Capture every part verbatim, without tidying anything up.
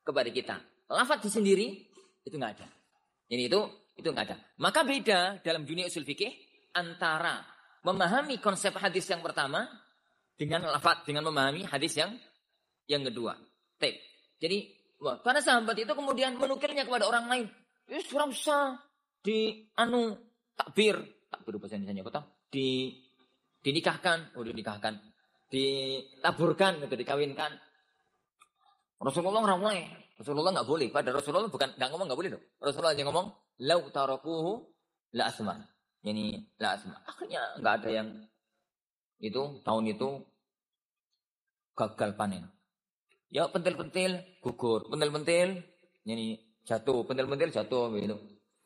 kepada kita. Lafadz sendiri itu enggak ada. Ini itu itu enggak ada. Maka beda dalam dunia usul fikih antara memahami konsep hadis yang pertama dengan lafadz, dengan memahami hadis yang yang kedua. Taip. Jadi, wah, para sahabat itu kemudian menukilnya kepada orang lain. Ya, surah usah di anu takbir, takbir bahasa Indonesia apa toh? Di dinikahkan, oh dinikahkan, ditaburkan, gitu, dikawinkan. Rasulullah nggak boleh, Rasulullah nggak boleh. Pada Rasulullah bukan nggak ngomong nggak boleh loh. Rasulullah yang ngomong, lau tarakuhu la asma. Yani la asma. Akhirnya nggak ada yang itu tahun itu gagal panen. Ya pentil-pentil gugur, pentil-pentil yani jatuh, pentil-pentil jatuh gitu.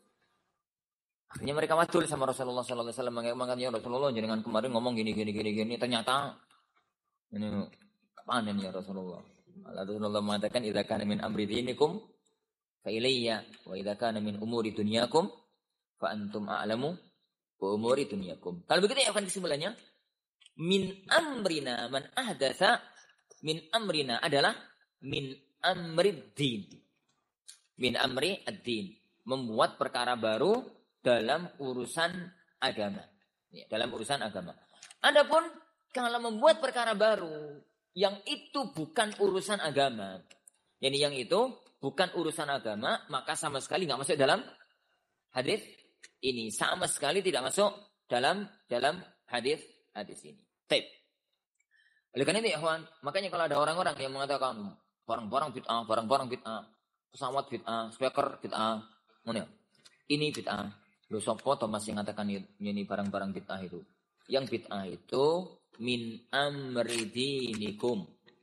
Akhirnya mereka matul sama Rasulullah sallallahu alaihi wasallam, makanya Rasulullah jangan kemarin ngomong gini gini gini gini, ternyata ini panen ya Rasulullah. Rasulullah mengatakan idza kana min amri dinikum fa ilayya wa idza kana min umuri dunyakum fa antum a'lamu wa umuri dunyakum. Kalau begitu ya akan kesimpulannya min amrina man ahdatsa min amrina adalah min amri din. Min amri ad-din. Membuat perkara baru dalam urusan agama. Ya, dalam urusan agama. Adapun kalau membuat perkara baru yang itu bukan urusan agama. Yani yang itu bukan urusan agama, maka sama sekali nggak masuk dalam hadis ini. Sama sekali tidak masuk dalam dalam hadis hadis ini. Baik. Oleh karena itu, ikhwan, makanya kalau ada orang-orang yang mengatakan barang-barang bid'ah, barang-barang bid'ah, pesawat bid'ah, speaker bid'ah, mana? Ini bid'ah. Lo sopo Thomas yang mengatakan ini barang-barang bid'ah itu. Yang bid'ah itu min amri dinikum.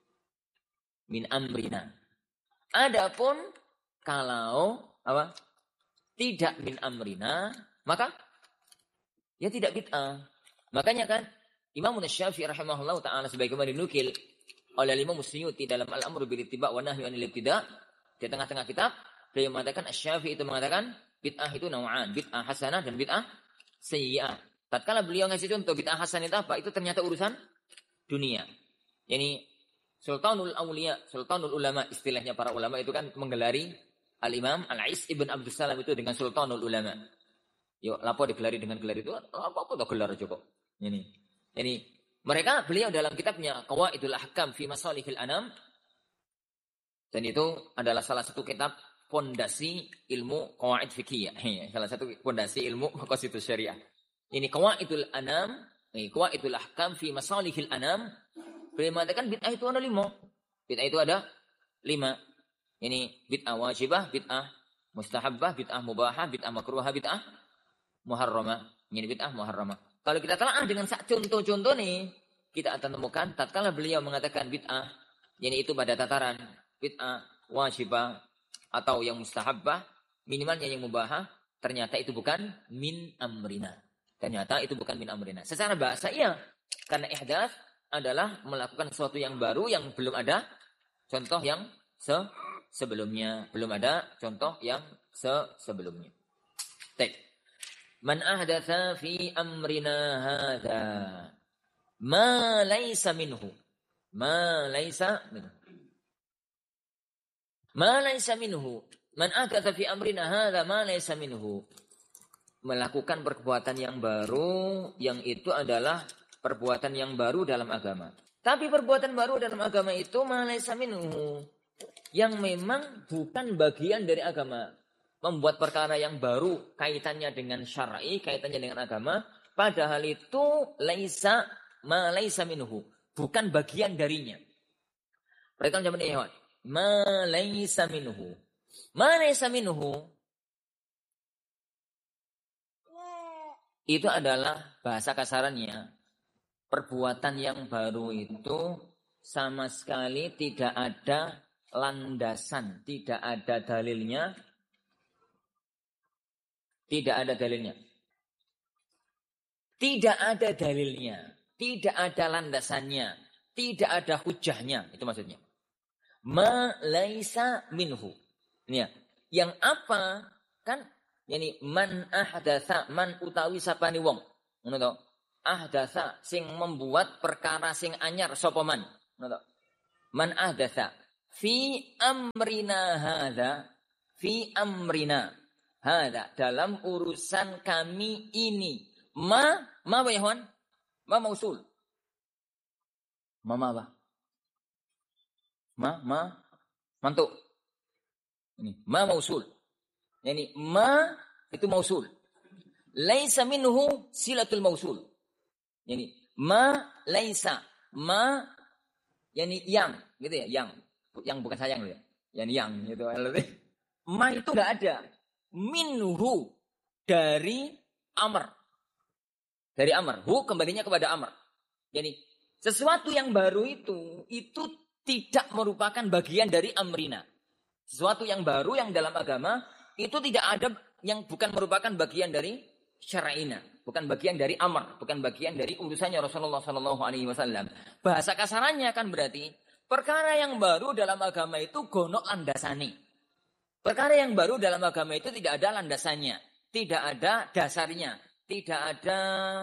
Min amrina. Adapun kalau apa? Tidak min amrina, maka ya tidak bid'ah. Makanya kan Imam Syafi'i rahimahullah ta'ala sebagaimana dinukil oleh Imam Suyuti dalam Al-Amru bil Ittiba' wa Nahyu 'anil Ibtida' di tengah-tengah kitab beliau mengatakan Asy-Syafi'i itu mengatakan bid'ah itu nau'an, bid'ah hasanah dan bid'ah sayyi'ah. Tatkala beliau ngasih contoh bid'ah hasanah itu apa? Itu ternyata urusan dunia. Yani Sultanul Auliya, Sultanul Ulama, istilahnya para ulama itu kan menggelari Al-Imam Al-Ais Ibn Abdus Salam itu dengan Sultanul Ulama. Yuk, lapo digelari dengan gelar itu? Apa-apa tak gelar aja kok. Ini. Jadi mereka beliau dalam kitabnya Qawaidul Ahkam fi Masalihil Anam, dan itu adalah salah satu kitab fondasi ilmu qawaid fikih, salah satu fondasi ilmu maqasid syariah. Ini Qawaidul Anam, ini Qawaidul Ahkam fi Masalihil Anam. Beliau mengatakan bid'ah itu ada lima. Bid'ah itu ada lima. Ini bid'ah wajibah, bid'ah mustahabbah, bid'ah mubahah, bid'ah makruhah, bid'ah muharramah. Ini bid'ah muharramah. Kalau kita telah dengan contoh-contoh nih, kita akan temukan tatkala beliau mengatakan bid'ah, yakni itu pada tataran bid'ah wajibah atau yang mustahabbah, minimalnya yang mubahah, ternyata itu bukan min amrina. Ternyata itu bukan min amrina. Secara bahasa iya, karena ihdaats adalah melakukan sesuatu yang baru yang belum ada contoh yang se sebelumnya, belum ada contoh yang se sebelumnya. Baik. Man ahdatsa fi amrina hadza ma laysa minhu. Ma laysa minhu. Ma laysa minhu. Man ahdatsa fi amrina hadza ma laysa minhu. Melakukan perbuatan yang baru yang itu adalah perbuatan yang baru dalam agama. Tapi perbuatan baru dalam agama itu ma laysa minhu, yang memang bukan bagian dari agama. Membuat perkara yang baru kaitannya dengan syar'i, kaitannya dengan agama, padahal itu laisa ma laisa minhu, bukan bagian darinya. Perhatikan zaman ini, hewan. Ma laisa minhu. Ma laisa minhu itu adalah bahasa kasarannya perbuatan yang baru itu sama sekali tidak ada landasan, tidak ada dalilnya. Tidak ada dalilnya. Tidak ada dalilnya. Tidak ada landasannya. Tidak ada hujahnya. Itu maksudnya. Ma laisa minhu. Ini ya. Yang apa? Kan. Yani man ahdatsa. Man utawi sapani wong. Ngono to. Ahdatsa. Sing membuat perkara sing anyar. Sopo man. Ngono to. Man ahdatsa. fi amrina hadza, fi amrina hadza, dalam urusan kami ini. Ma, ma apa ya, Ikhwan? Ma mausul. Ma ma apa? Ma, ma, mantuk. Ini, ma mausul. Yani ma itu mausul. Laisa minhu silatul mausul. Yani ma laisa, ma yani yang, gitu ya, yang. Yang bukan sayang ya. Yani yang gitu. Ma itu enggak ada. Minhu dari amr. Dari amr. Hu kembalinya kepada amr. Yani sesuatu yang baru itu, itu tidak merupakan bagian dari amrina. Sesuatu yang baru yang dalam agama, itu tidak ada yang bukan merupakan bagian dari syara'ina. Bukan bagian dari amr. Bukan bagian dari urusannya Rasulullah shallallahu alaihi wasallam. Bahasa kasarannya kan berarti, perkara yang baru dalam agama itu gonok landasani. Perkara yang baru dalam agama itu tidak ada landasannya. Tidak ada dasarnya. Tidak ada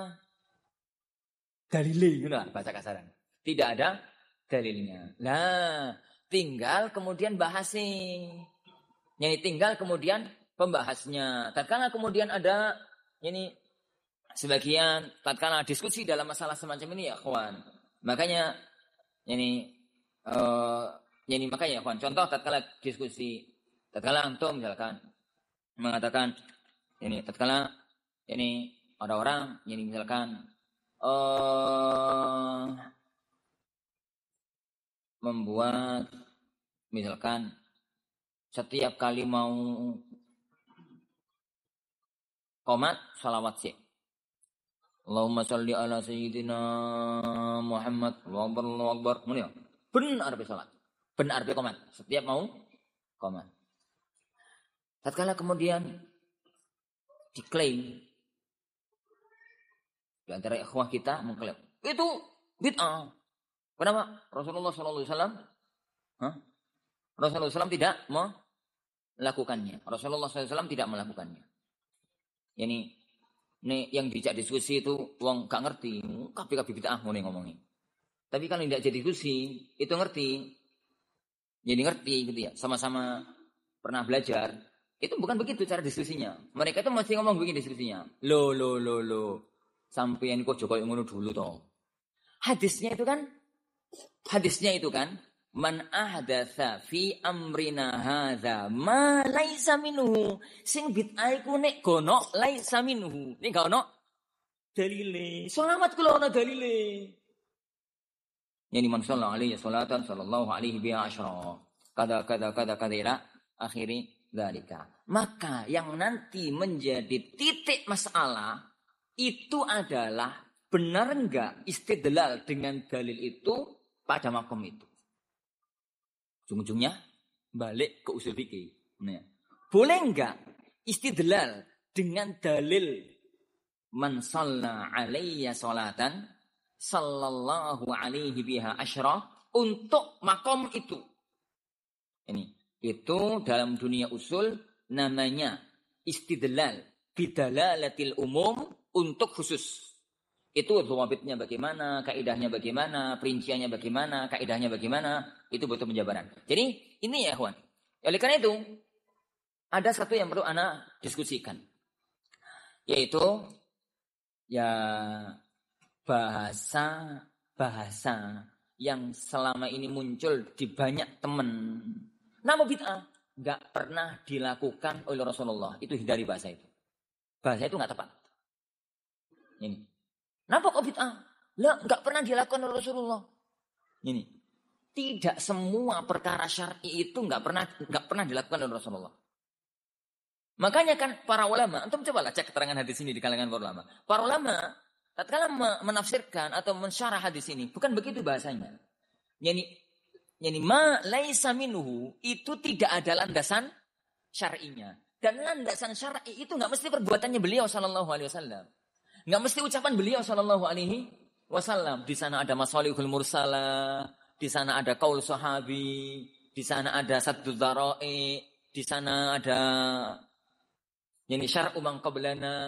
dalilnya, bahasa kasaran. Tidak ada dalilnya. Nah, tinggal kemudian bahasnya. Jadi tinggal kemudian pembahasnya. Tatkala kemudian ada ini sebagian tatkala diskusi dalam masalah semacam ini ya, kawan. Makanya ini uh, ini makanya kawan. Contoh tatkala diskusi, tatkala antum misalkan mengatakan ini tatkala ini ada orang ini misalkan uh, membuat misalkan setiap kali mau qomat salawat sih. Allahumma sholli ala sayyidina Muhammad Allahu akbar. Mun ya. Benar be salat. Benar be qomat. Setiap mau qomat. Tatkala kemudian diklaim di antara ikhwah kita mengklaim itu bid'ah. Kenapa? Rasulullah sallallahu alaihi wasallam Hah? Rasulullah sallallahu alaihi wasallam tidak melakukannya. Rasulullah sallallahu alaihi wasallam tidak melakukannya. Yani ini yang dijak diskusi itu wong gak ngerti, kabeh-kabeh bid'ah ngene ngomongin. Tapi kalau tidak jadi diskusi, itu ngerti. Jadi ngerti gitu ya, sama-sama pernah belajar. Itu bukan begitu cara diskusinya. Mereka itu mesti ngomong begini diskusinya. Lo lo lo lo. Sampeyan kok Jokowi ngono dulu toh. Hadisnya itu kan hadisnya itu kan man ahdatsa fi amrina hadza ma laisa minhu, sing bid'ah iku nek gono laisa minhu, nek gak ono dalile. Selamat kula ono dalile. Yani man sallallahu alaihi salatan sallallahu alaihi bi asyra. Kada kada kada kada ila akhiri dzalika. Maka yang nanti menjadi titik masalah itu adalah benar enggak istidlal dengan dalil itu pada makom itu. Ujung-ujungnya balik ke usul fikih. Nah, boleh enggak istidlal dengan dalil man shalla alayya salatan sallallahu alaihi biha asyra untuk makom itu. Ini itu dalam dunia usul namanya istidlal bidalalatil umum untuk khusus. Itu dhawabitnya bagaimana, kaidahnya bagaimana, perinciannya bagaimana, kaidahnya bagaimana, itu butuh penjabaran. Jadi ini ya kawan. Oleh karena itu ada satu yang perlu ana diskusikan, yaitu ya bahasa bahasa yang selama ini muncul di banyak teman. Nama bid'ah nggak pernah dilakukan oleh Rasulullah. Itu hindari bahasa itu. Bahasa itu nggak tepat. Ini. Kenapa kok bid'ah? Lah, enggak pernah dilakukan oleh Rasulullah. Ini. Tidak semua perkara syar'i itu enggak pernah enggak pernah dilakukan oleh Rasulullah. Makanya kan para ulama, antum cobalah cek keterangan hadis ini di kalangan para ulama. Para ulama tatkala menafsirkan atau mensyarah hadis ini, bukan begitu bahasanya. Yani yani ma laisa minhu itu tidak ada landasan syar'inya. Dan landasan syar'i itu enggak mesti perbuatannya beliau sallallahu alaihi wasallam. Enggak mesti ucapan beliau sallallahu alaihi wasallam. Di sana ada masalihul mursalah, di sana ada qaul sahabi, di sana ada saddu dzara'i, di sana ada yani syar'u man qablana,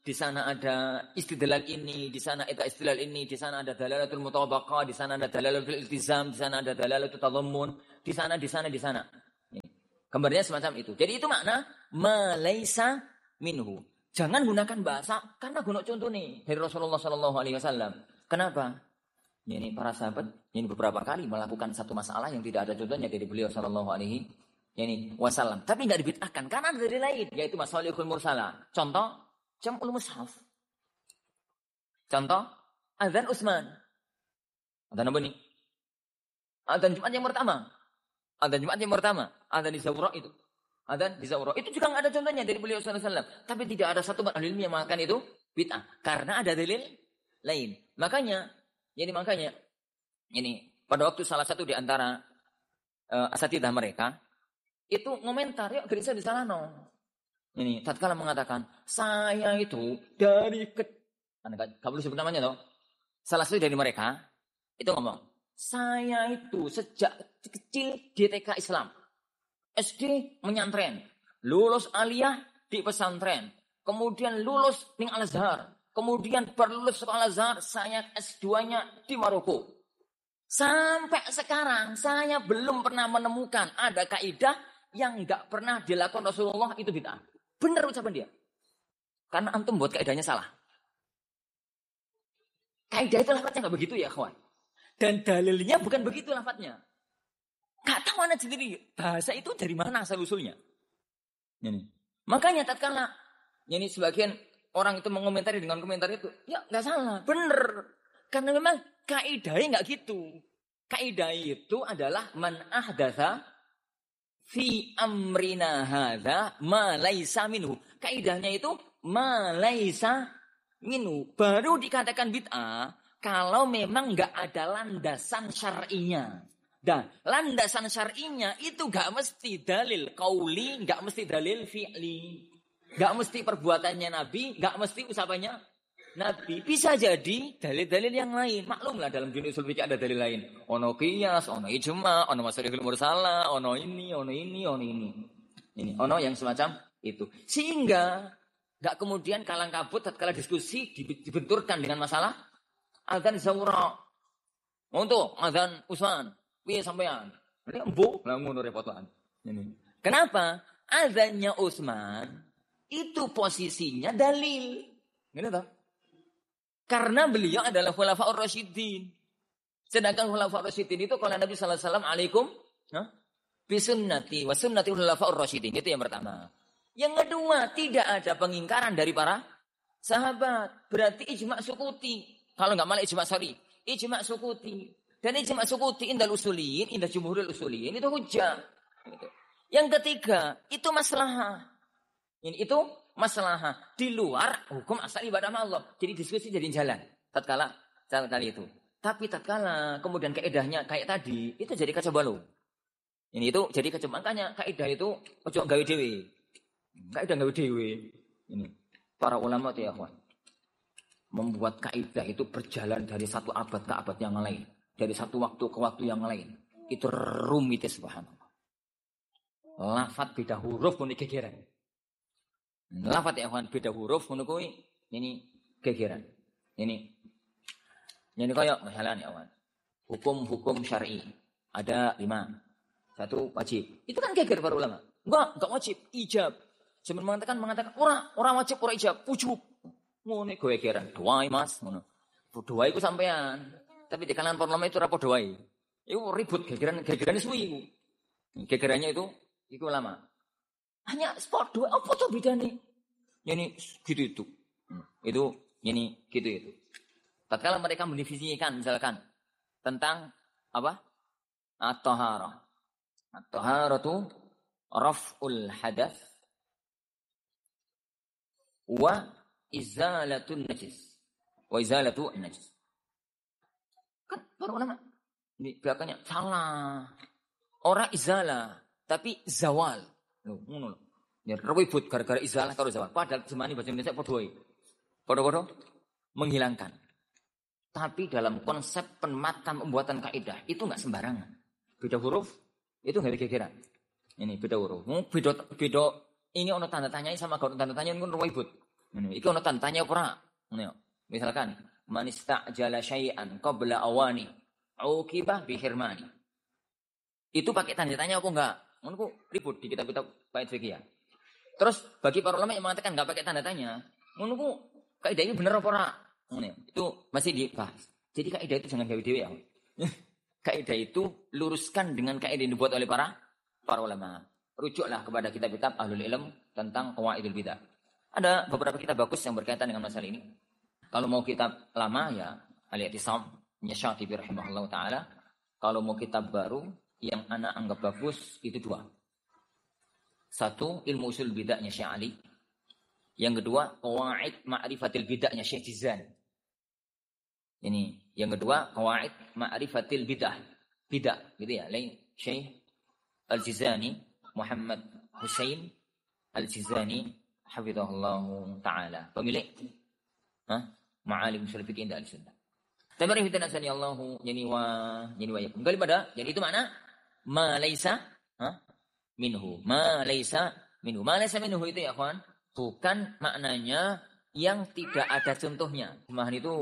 di sana ada istidlal ini, di sana ada istidlal ini, di sana ada dalalatul mutabaqah, di sana ada dalalatul iltizam, di sana ada dalalatul tadammun, di sana, di sana, di sana. Gambarnya semacam itu. Jadi itu makna malaisa minhu. Jangan gunakan bahasa karena guna contoh nih dari Rasulullah Shallallahu Alaihi Wasallam. Kenapa? Ini para sahabat ini beberapa kali melakukan satu masalah yang tidak ada contohnya dari beliau Shallallahu Alaihi Wasallam. Tapi nggak dibid'ahkan karena ada dari lain, yaitu masalihul mursalah. Contoh jam'ul mushaf. Contoh azan Utsman. Azan apa nih? Azan Jumat yang pertama. Azan Jumat yang pertama. Azan di Zawra itu. Azan di Zawra itu juga nggak ada contohnya dari beliau Shallallahu Alaihi Wasallam. Tapi tidak ada satu ahli ilmu yang mengatakan itu bid'ah karena ada dalil lain. Makanya Jadi makanya, ini pada waktu salah satu di antara uh, asatidah mereka, itu ngomentar, yuk gereja di sana no. Ini, tatkala mengatakan, saya itu dari ke... Anda gak perlu sebut namanya toh. Salah satu dari mereka, itu ngomong, saya itu sejak kecil di T K Islam. S D menyantren, lulus aliyah di pesantren, kemudian lulus di Al-Azhar. Kemudian berlulus sekolah Azhar, saya S dua-nya di Maroko. Sampai sekarang saya belum pernah menemukan ada kaidah yang enggak pernah dilakukan Rasulullah itu bid'ah. Benar ucapan dia. Karena antum buat kaidahnya salah. Kaidah itu lafadznya enggak begitu ya, kawan. Dan dalilnya bukan begitu lafadznya. Enggak tahu mana sendiri. Bahasa itu dari mana asal usulnya. Ini. Makanya tatkala ini sebagian orang itu mengomentari dengan komentar itu, ya nggak salah, bener. Karena memang kaidahnya nggak gitu. Kaidah itu adalah man ahdatsa fi amrina hadza ma laisa minhu. Kaidahnya itu ma laisa minhu. Baru dikatakan bid'ah kalau memang nggak ada landasan syar'inya. Dan landasan syar'inya itu nggak mesti dalil qauli, nggak mesti dalil fi'li. Gak mesti perbuatannya Nabi, gak mesti usapannya Nabi. Bisa jadi dalil-dalil yang lain. Maklumlah dalam dunia usul fikih ada dalil lain. Ono qiyas, ono ijma, ono masalihul mursalah, ono ini, ono ini, ono ini. Ini ono yang semacam itu. Sehingga gak kemudian kalang kabut tatkala diskusi dibenturkan dengan masalah azan Zawra. Untuk azan Utsman, piye sampean? Ini embu, lah ngono repotan. Ini. Kenapa? Azannya Utsman itu posisinya dalil. Gitu toh? Karena beliau adalah khulafaur rasyidin. Sedangkan khulafaur rasyidin itu kalau Nabi sallallahu alaihi wasallam alaikum bi sunnati wa sunnati khulafaur rasyidin. Itu yang pertama. Yang kedua, tidak ada pengingkaran dari para sahabat. Berarti ijma' sukuti. Kalau enggak malah ijma' sorry. Ijma' sukuti. Dan ijma' sukuti indal usuliyin, indal jumhurul usuliyin itu hujjah. Gitu. Yang ketiga, itu maslahah. Ini itu masalah di luar hukum asal ibadah Allah. Jadi diskusi jadi jalan. Tatkala tatkala itu. Tapi tatkala kemudian kaidahnya kayak tadi, itu jadi kacau balau. Ini itu jadi kacau. Makanya kaidah itu ojo gawe dhewe. Kaidah gawe dhewe. Ini para ulama tuh ya, kawan. Membuat kaidah itu berjalan dari satu abad ke abad yang lain, dari satu waktu ke waktu yang lain. Itu rumit subhanallah. Lafaz beda huruf pun gegeran. Lafaz ya kawan beda huruf ngono kuwi ini gegeran. Ini ini kayak misalnya ya kawan. Hukum-hukum syar'i ada lima. Satu wajib. Itu kan geger para ulama. Enggak, enggak wajib, ijab. Cuma mengatakan mengatakan ora, ora wajib, ora ijab, ujub. Ngono iku gegeran. Doai Mas, ngono. Doai iku sampean. Tapi di kalangan para ulama itu ora padha wae. Iku ribut gegeran, gegeran suwi iku. Gegerannya itu iku ulama. Hanya sport dua, apa tuh bedanya? Ini gitu itu. Itu ini gitu itu. Tatkala mereka mendefinisikan misalkan tentang apa? At-taharah. At-taharah itu raf'ul hadath wa izalatun najis. Wa izalatu najis. Kan para ulama ini belakangnya salah. Orang izalah tapi zawal. Loh, ngono lho. Ya ribut gara-gara izalah karo zawal. Padahal jemaah bahasa Indonesia padha wae. Padha-padha menghilangkan. Tapi dalam konsep pematang pembuatan kaidah itu enggak sembarangan. Beda huruf itu enggak gegeran. Ini beda huruf. Beda beda ini ono tanda tanyanya sama kalau tanda tanya ngono ribut. Iku ono tantanya ora. Misalkan man istajala syai'an qabla awani uqibah bi hirmani. Itu pakai tanda tanya apa enggak? Ngono ku ribut di kitab-kitab bait fikih ya. Terus bagi para ulama yang mengatakan enggak pakai tanda tanya, ngono ku kaidah ini bener apa ora? Itu masih dibahas. Jadi kaidah itu jangan gawe dhewe ya. Kaidah itu luruskan dengan kaidah yang dibuat oleh para para ulama. Rujuklah kepada kitab-kitab ahlul ilm tentang qawaidul bidah. Ada beberapa kitab bagus yang berkaitan dengan masalah ini. Kalau mau kitab lama ya Al-I'tisam Syatibi rahimahullah taala. Kalau mau kitab baru yang anak anggap bagus itu dua. Satu ilmu usul bid'ahnya Syekh Ali. Yang kedua qawaid ma'rifatil bid'ahnya Syekh Jizan. Ini yang kedua qawaid ma'rifatil bid'ah. Bid'ah gitu ya. Lain Syekh Al-Jizani Muhammad Husain Al-Jizani hafizahullah taala. Pemilik ha? Ma'alim usul fiqh inda al-sunnah. Tabarih fitan asani Allahu yani wa yani wa yakum. Kali pada jadi itu makna ma laisa ha? minhu. Ma laisa minhu. Ma laisa minhu itu ya kawan, bukan maknanya yang tidak ada contohnya. Pemahaman itu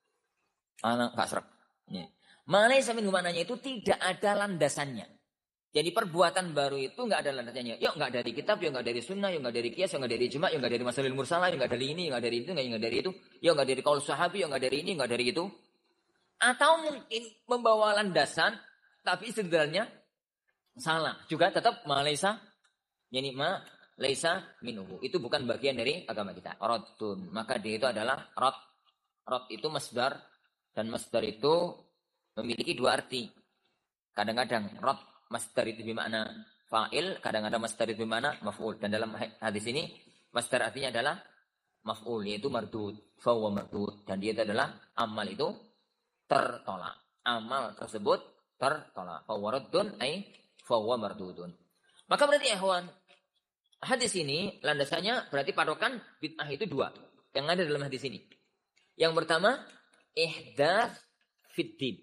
anak enggak serak. Ma laisa minhu maknanya itu tidak ada landasannya. Jadi perbuatan baru itu enggak ada landasannya. Ya enggak dari kitab, ya enggak dari sunnah, ya enggak dari qiyas, ya enggak dari ijma', ya enggak dari masalahul mursalah, ya enggak dari ini, ya enggak dari itu, ya enggak dari itu, ya enggak dari qaul sahabi, ya enggak dari ini, enggak dari itu. Atau mungkin membawa landasan tapi sebenarnya salah. Juga tetap ma laisa yani ma laisa minhu. Itu bukan bagian dari agama kita. Raddun. Maka dia itu adalah rad. Rad itu masdar dan masdar itu memiliki dua arti. Kadang-kadang rad masdar itu bermakna fa'il, kadang-kadang masdar itu bermakna maf'ul. Dan dalam hadis ini masdar artinya adalah maf'ul, yaitu mardud, fa huwa mardud, dan dia itu adalah amal itu tertolak. Amal tersebut tertolak. Fa huwa raddun ay fa huwa mardudun. Maka berarti ikhwan, hadis ini landasannya berarti patokan bid'ah itu dua yang ada dalam hadis ini. Yang pertama ihdats fid din.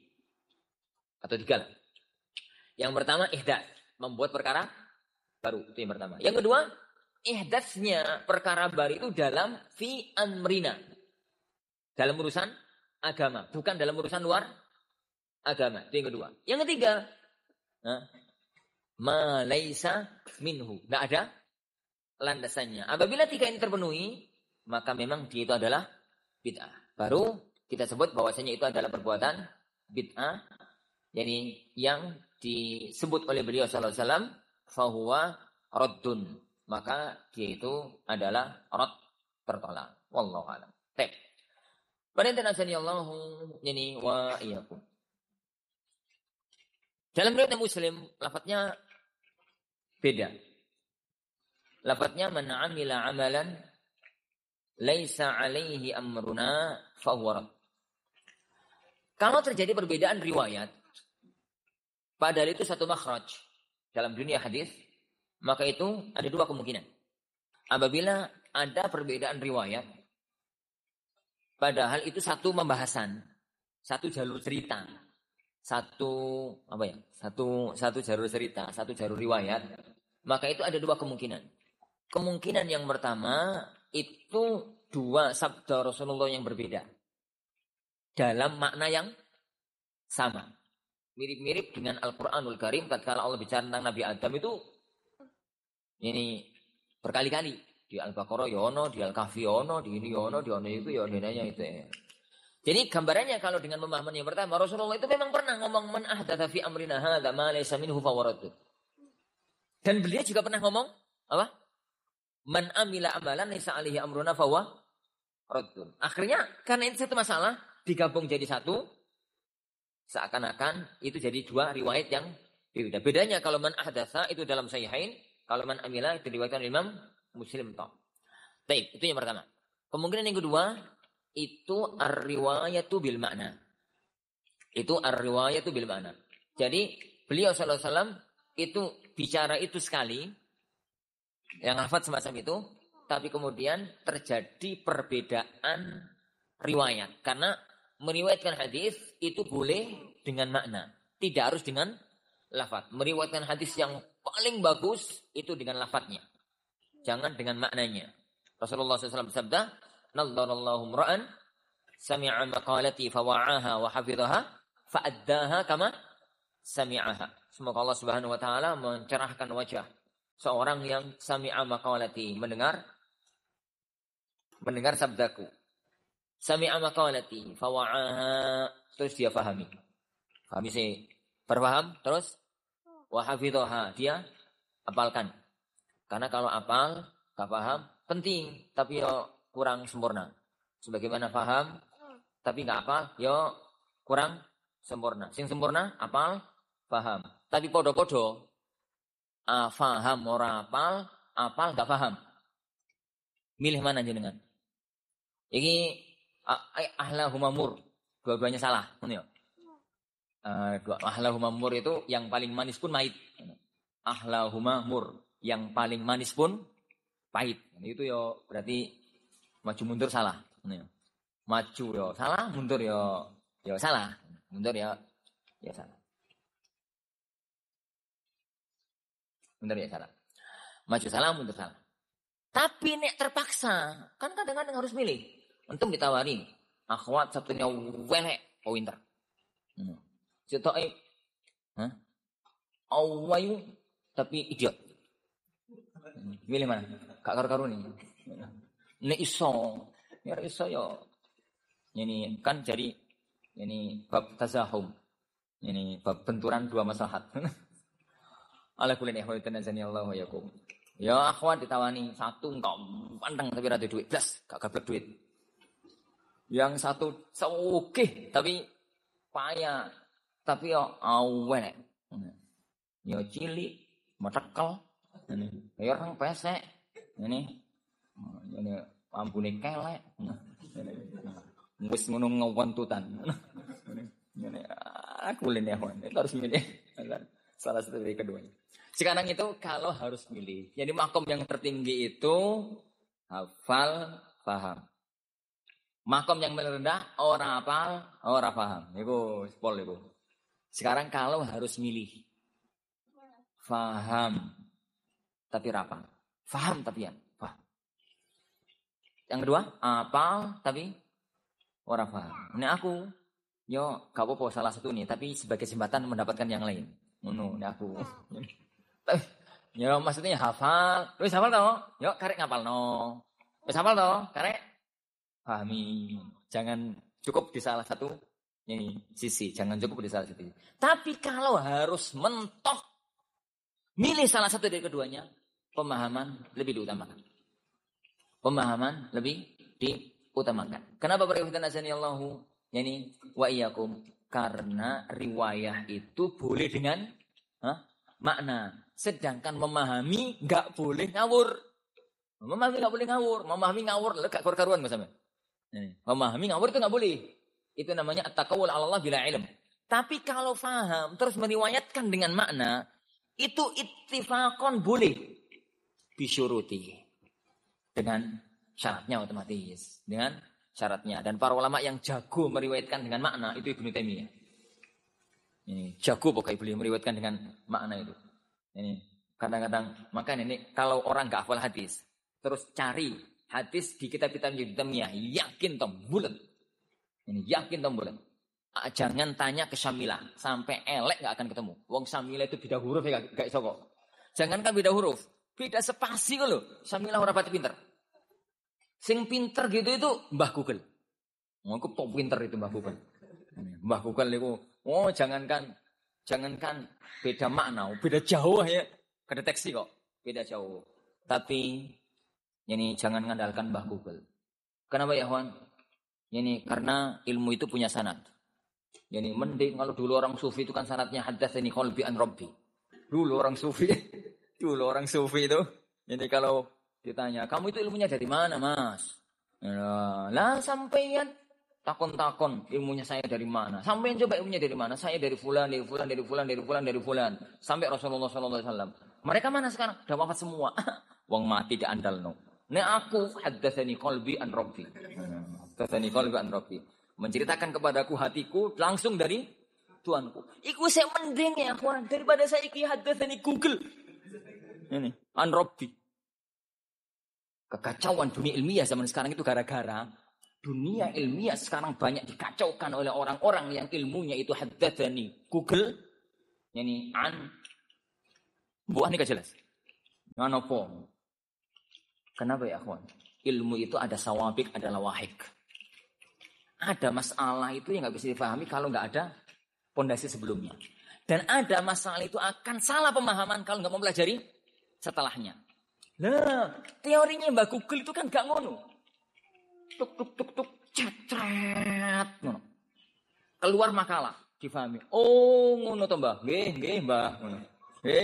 Atau tiga lah. Yang pertama ihdatsnya membuat perkara baru, itu yang pertama. Yang kedua, ihdatsnya perkara baru itu dalam fi amrina. Dalam urusan agama, bukan dalam urusan luar agama. Itu yang kedua. Yang ketiga, nah, ma laisa minhu. Enggak ada landasannya. Apabila tiga ini terpenuhi, maka memang dia itu adalah bid'ah. Baru kita sebut bahwasanya itu adalah perbuatan bid'ah. Yani yang disebut oleh beliau sallallahu alaihi wasallam fahuwa raddun, maka dia itu adalah rad, tertolak. Wallahu a'lam. Baik. Pada intinya Allahu yani wa iyyakum. Dalam riwayat Muslim lafadznya beda. Lafadznya man 'amila 'amalan laisa 'alaihi amruna fahuwa rad. Kalau terjadi perbedaan riwayat padahal itu satu makhraj dalam dunia hadis, maka itu ada dua kemungkinan. Apabila ada perbedaan riwayat, padahal itu satu pembahasan, satu jalur cerita, satu apa ya, satu satu jalur cerita, satu jalur riwayat, maka itu ada dua kemungkinan. Kemungkinan yang pertama itu dua sabda Rasulullah yang berbeda dalam makna yang sama. Mirip-mirip dengan Al-Quranul Karim tatkala Allah bicara tentang Nabi Adam itu ini berkali-kali. Di Al-Baqarah yono, di Al-Kahfi yono, di ini yono, di ono itu yono itu ya. Jadi gambarannya kalau dengan pemahaman yang pertama, Rasulullah itu memang pernah ngomong man ahdatsa fi amrina hadza ma laysa minhu fa huwa radd. Dan beliau juga pernah ngomong apa? Man amila amalan laysa alaihi amruna fa huwa radd. Akhirnya karena itu satu masalah digabung jadi satu. Seakan-akan itu jadi dua riwayat yang berbeda. Bedanya kalau man ahdatsa itu dalam sahihain, kalau man amila itu diriwayatkan Imam Muslim toh. Baik, itu yang pertama. Kemungkinan yang kedua itu ar-riwayatu bil makna. Itu ar-riwayatu bil makna. Jadi beliau sallallahu alaihi wasallam itu bicara itu sekali yang lafaz semacam itu, tapi kemudian terjadi perbedaan riwayat karena meriwayatkan hadis itu boleh dengan makna, tidak harus dengan lafaz. Meriwayatkan hadis yang paling bagus itu dengan lafaznya, jangan dengan maknanya. Rasulullah shallallahu alaihi wasallam bersabda, "Nadharallahu ra'an sami'a maqalati fawa'aha wa hafidhaha fa'addaha kama sami'aha." Semoga Allah Subhanahu wa taala mencerahkan wajah seorang yang sami'a maqalati, mendengar mendengar sabdaku. Sami'a maqalati fawa'aha, terus dia fahami. Fahami sih, berpaham, terus wa hafidhaha, dia apalkan. Karena kalau apal, gak paham, penting, tapi yo kurang sempurna. Sebagaimana paham, tapi gak apal, yo kurang sempurna. Sing sempurna, apal, paham. Tapi podo-podo, ah, paham ora apal, apal gak paham. Milih mana jenengan? Ini ahlahumamur, dua-duanya salah. Uh, ahlahumamur itu yang paling manis pun pahit. Ahlahumamur, yang paling manis pun pahit. Itu yo berarti maju mundur salah. Maju yo salah, mundur yo yo salah. Mundur yo ya salah. Mundur ya salah. Maju salah, mundur salah. Tapi nek terpaksa, kan kadang-kadang harus milih. Untung ditawari, akhwat satunya welek, pointer. Hmm. Cetok hah? Awayu tapi idiot. Milih mana? Kak karu-karu nih. Nek iso, ya iso yo. Ini kan jadi ini bab tazahum. Ini bab benturan dua maslahat. Ala kulli ihwa tanazani Allah wa yakum. Ya akhwat ditawani satu engkau pandang tapi rada duit blas, gak gablek duit. Yang satu sogeh tapi payah, tapi yo awek. Yo cilik, metekel. Ini, ya orang pesek. Ini ini ambune kelek. Wis ngono ngawontutan. Ini aku lene harus milih. Salah satu dari keduanya. Sekarang itu kalau harus milih. Jadi makom yang tertinggi itu hafal, paham. Makom yang merendah ora hafal, ora paham. Iku spol iku. Sekarang kalau harus milih. Paham tapi rapal. Paham tapi ya, paham. Yang kedua, hafal tapi ora paham. Ini aku yo gak apa-apa salah satu nih, tapi sebagai jembatan mendapatkan yang lain. Ngono nek aku. Ya maksudnya hafal, wis hafal to? Yo karek ngapalno. Wis hafal to? Karek pahami. Jangan cukup di salah satu ini sisi, jangan cukup di salah satu sisi. Tapi kalau harus mentok milih salah satu dari keduanya, pemahaman lebih diutamakan. Pemahaman lebih diutamakan. Kenapa berikhwan azani Allahu yani wa iyyakum? Karena riwayah itu boleh dengan huh, makna. Sedangkan memahami enggak boleh ngawur. Memahami enggak boleh ngawur. Memahami ngawur enggak karu-karuan Mas Amin. Memahami ngawur itu enggak boleh. Itu namanya at-taqawul 'ala Allah bila ilm. Tapi kalau faham terus meriwayatkan dengan makna, itu ittifaqon boleh. Bisyuruti. Dengan syaratnya otomatis. Dengan syaratnya. Dan para ulama yang jago meriwayatkan dengan makna itu Ibnu Taimiyah. Ini jago pokoknya beliau meriwayatkan dengan makna itu. Ini kadang-kadang makanya ini kalau orang enggak hafal hadis terus cari hadis di kitab-kitab Ibnu Taimiyah, yakin tom bulat. Ini yakin tom bulat. Jangan tanya ke Syamilah sampai elek enggak akan ketemu. Wong Syamilah itu beda huruf ya enggak iso kok. Jangankan beda huruf, beda spasi kok lho. Syamilah ora pati pinter. Sing pinter gitu itu Mbah Google. Mau aku top pinter itu Mbah Google. Mbah Google itu, oh jangankan, jangankan beda makna, beda jauh ya, kedeteksi kok, beda jauh. Tapi ini jangan mengandalkan Mbah Google. Kenapa ya Wan? Ini karena ilmu itu punya sanad. Ini mending kalau dulu orang sufi itu kan sanadnya haddatsani qalbi an rabbi. Dulu orang sufi, dulu orang sufi itu, ini kalau ditanya, kamu itu ilmunya dari mana, Mas? Ya, lah sampean takon-takon ilmunya saya dari mana? Sampean coba ilmunya dari mana? Saya dari fulan, dari fulan, dari fulan, dari fulan, dari fulan. Sampai Rasulullah sallallahu alaihi wasallam. Mereka mana sekarang? Sudah wafat semua. Wong mati diandalno. Nek aku haddatsani qalbi an rabbi. Haddatsani qalbi an rabbi. Menceritakan kepadaku hatiku langsung dari Tuanku. Iku saya mending ya, kawan, daripada saya iki haddatsani Google. Ini an rabbi. Kekacauan dunia ilmiah zaman sekarang itu gara-gara dunia ilmiah sekarang banyak dikacaukan oleh orang-orang yang ilmunya itu haddatsani Google. Yani an buah ini gak jelas. Nganopo. Kenapa ya akhwan? Ilmu itu ada sawabik, ada lawahik. Ada masalah itu yang gak bisa dipahami kalau gak ada pondasi sebelumnya. Dan ada masalah itu akan salah pemahaman kalau gak mempelajari setelahnya. Lah, teorinya Mbak Google itu kan gak ngono. Tuk tuk tuk tuk cetret ngono. Keluar makalah, difahami. Oh, ngono to, Mbah. Nggih, nggih, Mbah. Nggih.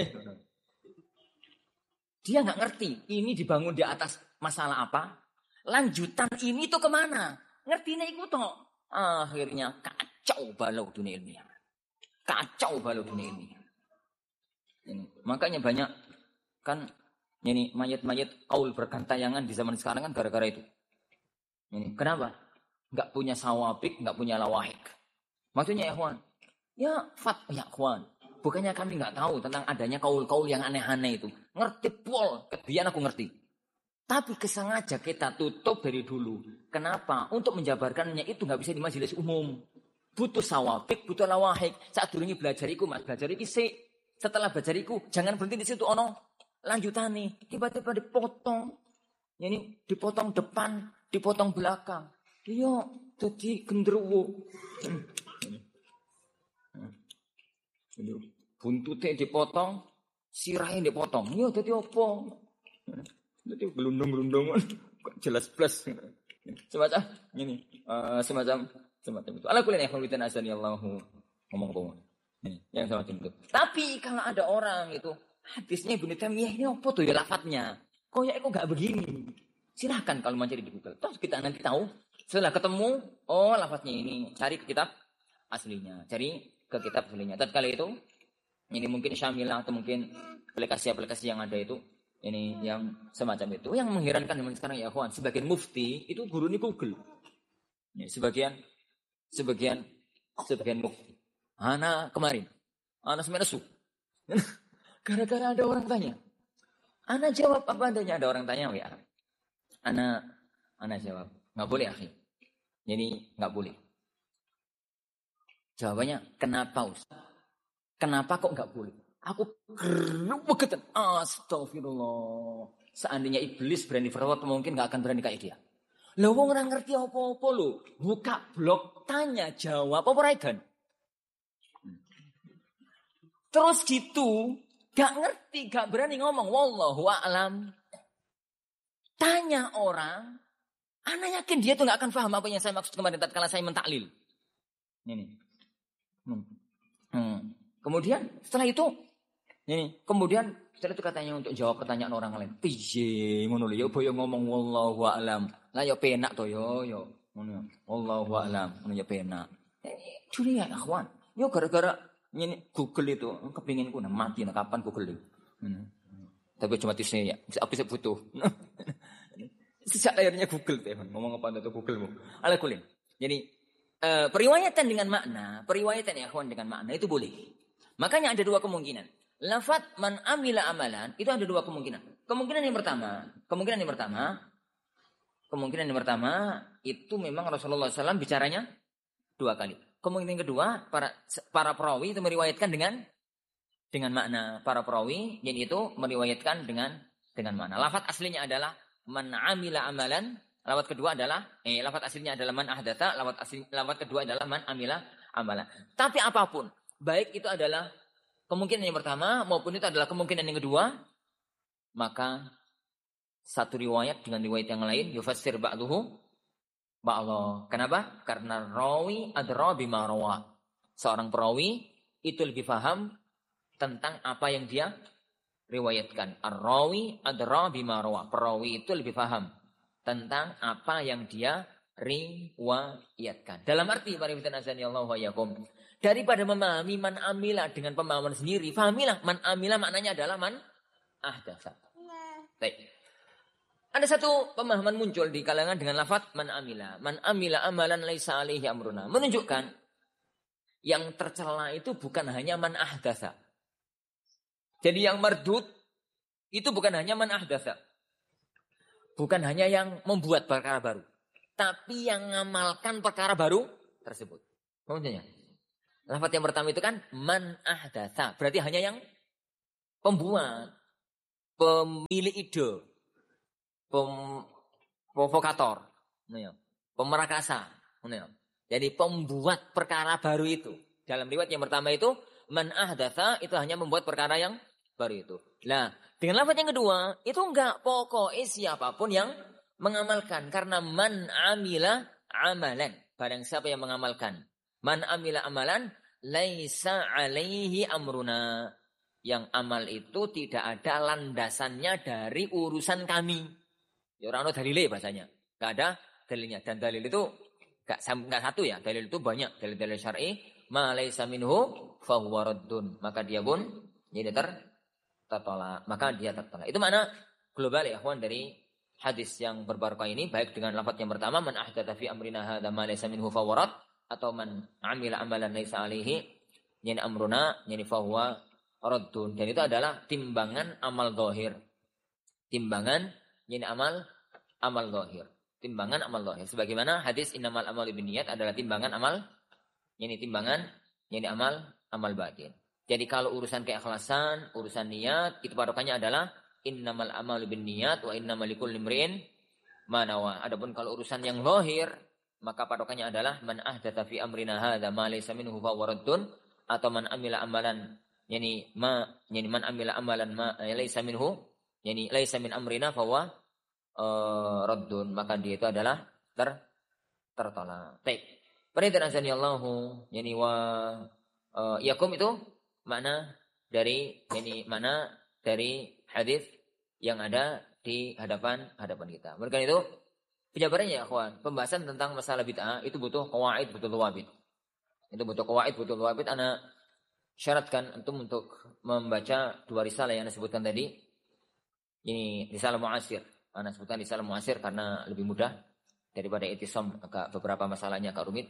Dia nggak ngerti ini dibangun di atas masalah apa. Lanjutan ini tuh kemana? Ngertinya itu toh. Akhirnya kacau balau dunia ilmiah. Kacau balau dunia ilmiah. Ini. Makanya banyak kan ini mayat-mayat kaul bergantayangan di zaman sekarang kan gara-gara itu. Ini kenapa? Nggak punya sawabik, nggak punya lawahik. Maksudnya ya kawan, ya fat ya kawan. Bukannya kami nggak tahu tentang adanya kaul-kaul yang aneh-aneh itu. Ngerti pol, kebiasaan aku ngerti. Tapi kesengaja kita tutup dari dulu. Kenapa? Untuk menjabarkannya itu nggak bisa di majelis umum. Butuh sawabik, butuh lawahik. Saat dulu belajar iku, mas belajar iki sih. Setelah belajar iku, jangan berhenti di situ ono. Lanjutan nih, tiba-tiba dipotong. Ini dipotong depan, dipotong belakang. Iya, jadi genderuwo. Buntutnya dipotong, sirahnya dipotong. Iya, jadi apa? Jadi gelundung-gelundung, jelas plus. Semacam ini, uh, semacam semacam itu. Ala kulli ikhwan azani Allahu ngomong apa? Ini yang semacam itu. Tapi kalau ada orang itu hadisnya Ibnu Taimiyah ini apa tuh ya lafadznya? Kok ya kok enggak begini? Silahkan kalau mencari di Google. Terus kita nanti tahu setelah ketemu, oh lafadznya ini. Cari ke kitab aslinya. Cari ke kitab aslinya. Tatkala itu, ini mungkin Syamilah atau mungkin aplikasi-aplikasi yang ada itu, ini yang semacam itu. Yang mengherankan zaman sekarang ya kawan, sebagian mufti itu guru ini Google. Ya, sebagian, sebagian, sebagian mufti. Ana kemarin, ana semenesu. Gara-gara ada orang tanya. Ana jawab apa adanya. Ada orang tanya ya. Ana, ana jawab. Nggak boleh akhi. Jadi nggak boleh. Jawabannya, kenapa Ustaz? Kenapa kok nggak boleh? Aku gerebetan. Astagfirullah. Seandainya iblis berani berbuat, mungkin nggak akan berani kayak dia. Lah wong ora ngerti apa-apa lho. Buka blog, tanya, jawab apa regan. Terus gitu, gak ngerti, gak berani ngomong. Wallahu a'lam. Tanya orang, ana yakin dia tuh gak akan paham apa yang saya maksud kemarin tatkala saya mentaklil. Ini. Hmm. Hmm. Kemudian setelah itu, ini. Kemudian setelah itu katanya untuk jawab pertanyaan orang lain. Piye ngono lho ya boyo ngomong wallahu a'lam. Lah ya penak to yo yo. Ngono. Wallahu a'lam. Ngono ya penak. Eh, dunia akhwan. Yo gara-gara ini Google itu kepingin ku mati nah kapan Google itu. Hmm. Tapi cuma tisnya ya. Aku bisa butuh. Sejak lahirnya Google teh ngomong apa itu Google-mu. Ala kulin. Jadi uh, periwayatan dengan makna, periwayatan ya kawan dengan makna itu boleh. Makanya ada dua kemungkinan. Lafaz man amila amalan itu ada dua kemungkinan. Kemungkinan yang pertama, kemungkinan yang pertama, kemungkinan yang pertama itu memang Rasulullah shallallahu alaihi wasallam bicaranya dua kali. Kemungkinan kedua, para para perawi itu meriwayatkan dengan dengan makna. Para perawi yaitu meriwayatkan dengan dengan makna. Lafaz aslinya adalah man amila amalan. Lafaz kedua adalah eh lafaz aslinya adalah man ahdatsa. Lafaz asli lafaz kedua adalah man amila amalan. Tapi apapun, baik itu adalah kemungkinan yang pertama maupun itu adalah kemungkinan yang kedua, maka satu riwayat dengan riwayat yang lain yufassir ba'duhu ba'dha. Kenapa? Karena rawi adra bima rawa. Seorang perawi itu lebih paham tentang apa yang dia riwayatkan. Ar-rawi adra bima rawa. Perawi itu lebih paham tentang apa yang dia riwayatkan. Dalam arti pariwitan azani Allah wa yakum. Daripada memahami man amila dengan pemahaman sendiri, fahamilah man amila maknanya adalah man ahdatsa. Baik. Ada satu pemahaman muncul di kalangan dengan lafaz man amila. Man amila amalan laisa alaihi amruna. Menunjukkan yang tercela itu bukan hanya man ahdatsa. Jadi yang mardud itu bukan hanya man ahdatsa. bukan hanya yang membuat perkara baru, tapi yang mengamalkan perkara baru tersebut. Maksudnya, lafaz yang pertama itu kan man ahdatsa, berarti hanya yang pembuat, pemilik ide, pem, provokator, pemerakasa. Jadi pembuat perkara baru itu. Dalam riwayat yang pertama itu man ahdatsa itu hanya membuat perkara yang baru itu. Nah, dengan lafaz yang kedua itu enggak, pokoknya siapapun yang mengamalkan, karena man amila amalan, barang siapa yang mengamalkan, man amila amalan laisa alaihi amruna, yang amal itu tidak ada landasannya dari urusan kami. Ya orang ada dalile bahasanya, enggak ada dalilnya, dan dalil itu enggak enggak satu ya, dalil itu banyak, dalil-dalil syar'i, ma laisa minhu fa huwa raddun, maka dia pun jadi ter tertolak, maka dia tertolak. Itu makna global ya ikhwan dari hadis yang berbarokah ini, baik dengan lafaz yang pertama man ahdatsa fi amrina hadza ma laysa minhu fa warad, atau man amila amalan laisa alaihi yani amruna yani fa huwa raddun. Dan itu adalah timbangan amal zahir. Timbangan yani amal amal zahir. Timbangan amal zahir. Sebagaimana hadis innamal a'malu binniyat adalah timbangan amal yani timbangan yani amal amal batin. Jadi kalau urusan keikhlasan, urusan niat, itu patokannya adalah innamal a'malu binniyat wa innamal likulli imri'in ma nawa. Adapun kalau urusan yang zahir, maka patokannya adalah man ahdatsa fi amrina hadza ma laysa minhu fa waraddun, atau man amila amalan yani ma yani man amila amalan ma laysa minhu yani laysa min amrina fa huwa uh, raddun, maka dia itu adalah ter tertolak. Baik. Perintah azanillahu yani wa uh, yakum itu makna dari ini mana dari hadis yang ada di hadapan hadapan kita. Mereka itu penjabarannya ya kawan. Pembahasan tentang masalah bid'ah itu butuh qawaid, butuh dhawabit. Itu butuh qawaid, butuh dhawabit. Ana syaratkan antum untuk membaca dua risalah yang saya sebutkan tadi. Ini risalah mu'asir. Ana sebutkan risalah mu'asir karena lebih mudah daripada itisam, agak beberapa masalahnya agak rumit.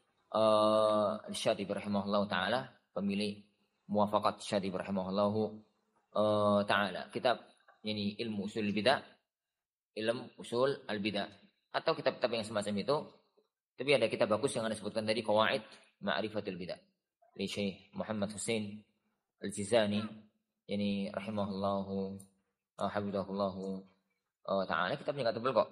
Uh, Syatibi rahimahullah taala, pemilik Muwafaqat Syatibi rahimahullahu uh, ta'ala. Kitab ini ilmu usul bidah, ilmu usul al-bidah, atau kitab-kitab yang semacam itu. Tapi ada kitab bagus yang anda sebutkan tadi, Qawaid Ma'rifatul Bidah, dari Syekh Muhammad Husain Al-Jizani, ini rahimahullahu uh, habibullahu uh, ta'ala. Kitabnya enggak tebal kok.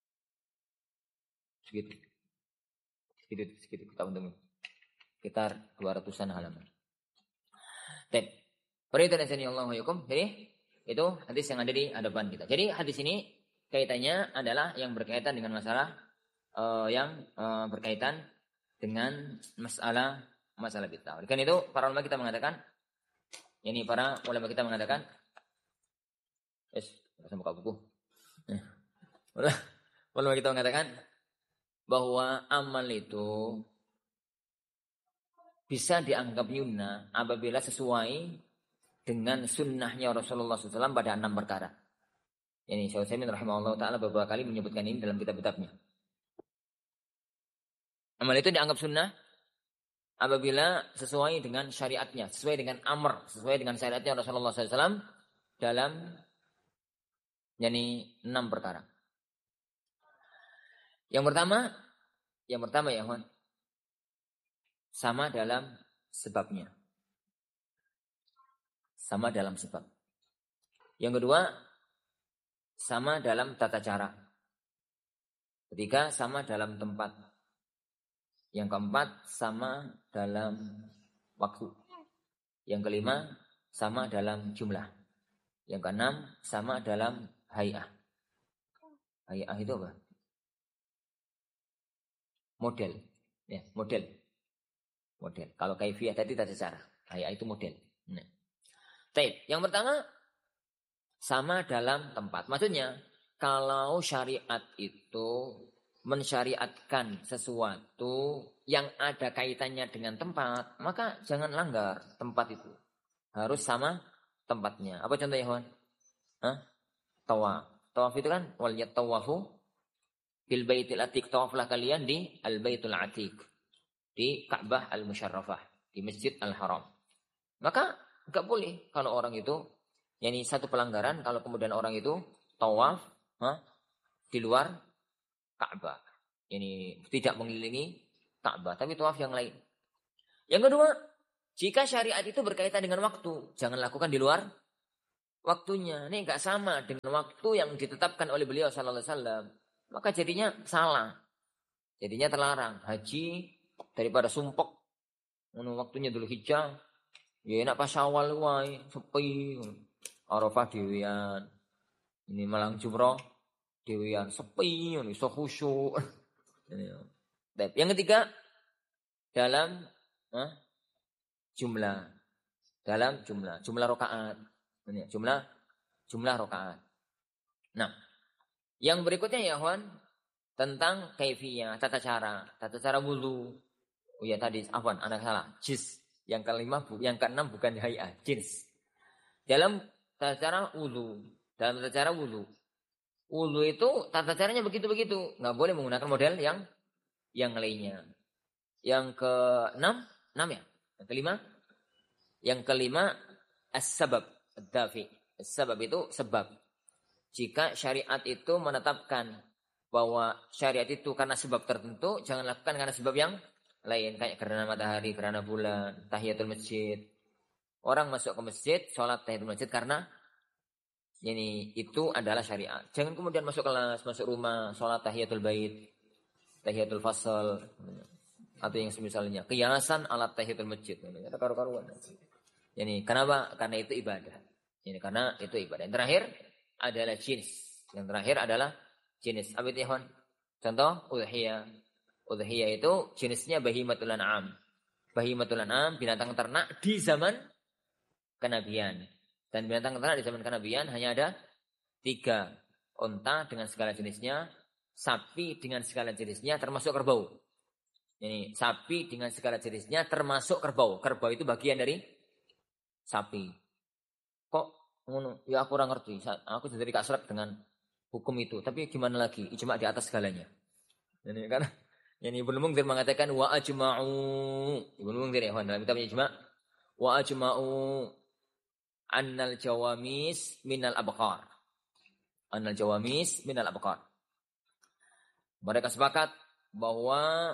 Segitu. Segitu, segitu kitab untuk sekitar dua ratusan halaman. Baik. Perintah dari Allah hukum. Jadi itu hadis yang ada di hadapan kita. Jadi hadis ini kaitannya adalah yang berkaitan dengan masalah uh, yang uh, berkaitan dengan masalah masalah bid'ah. Oleh karena itu para ulama kita mengatakan, ini para ulama kita mengatakan, es, saya buka buku. Ulama kita mengatakan bahwa amal itu bisa dianggap yumna apabila sesuai dengan sunnahnya Rasulullah shallallahu alaihi wasallam pada enam perkara. Ini Syekh Utsaimin rahimahullah ta'ala beberapa kali menyebutkan ini dalam kitab-kitabnya. Amal itu dianggap sunnah apabila sesuai dengan syariatnya, sesuai dengan amr, sesuai dengan syariatnya Rasulullah shallallahu alaihi wasallam dalam yani enam perkara. Yang pertama, yang pertama ya kawan, sama dalam sebabnya. Sama dalam sebab. Yang kedua, sama dalam tata cara. Ketiga, sama dalam tempat. Yang keempat, sama dalam waktu. Yang kelima, sama dalam jumlah. Yang keenam, sama dalam hay'ah. Hay'ah itu apa? Model. Ya, model. Model. Kalau kaifiyah tadi tata cara. Hay'ah itu model. Nah. Baik, yang pertama sama dalam tempat. Maksudnya kalau syariat itu mensyariatkan sesuatu yang ada kaitannya dengan tempat, maka jangan langgar tempat itu. Harus sama tempatnya. Apa contohnya, Ikhwan? Hah? Tawaf. Tawaf itu kan wal yatawafu bil baitil atiq. Tawaflah kalian di al baitul atiq, di Ka'bah al-Musyarrafah, di Masjid Al-Haram. Maka enggak boleh kalau orang itu, yakni satu pelanggaran kalau kemudian orang itu tawaf, ha, di luar Ka'bah. Ini tidak mengelilingi Ka'bah, tapi tawaf yang lain. Yang kedua, jika syariat itu berkaitan dengan waktu, jangan lakukan di luar waktunya. Ini enggak sama dengan waktu yang ditetapkan oleh beliau sallallahu alaihi wasallam. Maka jadinya salah. Jadinya terlarang. Haji daripada sumpek. Waktunya dulu hijau. Ya enak pas Syawal wae, sepi. Arafah dewean. Ini malang jumroh dewean sepi, iso khusyuk. Yang ketiga, dalam eh, jumlah. Dalam jumlah, jumlah rakaat. Ini jumlah jumlah rakaat. Nah, yang berikutnya ya, Wan, tentang kaifiyah, tata cara, tata cara wudu. Oh ya tadi, afwan, anak salah. Jins. Yang kelima, yang keenam bukan hay'ah, jins. Dalam tata cara wudu, dalam tata cara wudu. Wudu itu tata caranya begitu-begitu, enggak boleh menggunakan model yang yang lainnya. Yang keenam, enam ya. Yang kelima, yang kelima as-sabab, ad-dafi. As-sabab itu sebab. Jika syariat itu menetapkan bahwa syariat itu karena sebab tertentu, jangan lakukan karena sebab yang lain. Kayak karena matahari, karena bulan, tahiyatul masjid. Orang masuk ke masjid, sholat tahiyatul masjid karena ini itu adalah syariat. Jangan kemudian masuk kelas, masuk rumah, sholat tahiyatul bait, tahiyatul fasal, atau yang semisalnya. Kiasan alat tahiyatul masjid. Ada karu-karuan. Ini kenapa? Karena itu ibadah. Ini karena itu ibadah. Yang terakhir adalah jenis. Yang terakhir adalah jenis. Apa itu, Ikhwan? Contoh, udhiyah. Udhiyah itu jenisnya bahimatul an'am. Bahimatul an'am, binatang ternak di zaman kenabian. Dan binatang ternak di zaman kenabian hanya ada tiga. Unta dengan segala jenisnya, sapi dengan segala jenisnya, termasuk kerbau. Ini sapi dengan segala jenisnya, termasuk kerbau. Kerbau itu bagian dari sapi. Kok ngono? Ya aku kurang ngerti. Aku jadi kasrat dengan hukum itu. Tapi gimana lagi? Ijma di atas segalanya. Ini kan ini Ibnu Munzir mengatakan wa ajma'u. Ibnu Munzir ya dalam kitabnya Ijma, wa ajma'u annal jawamis minal abqar. Annal jawamis minal abqar. Mereka sepakat bahwa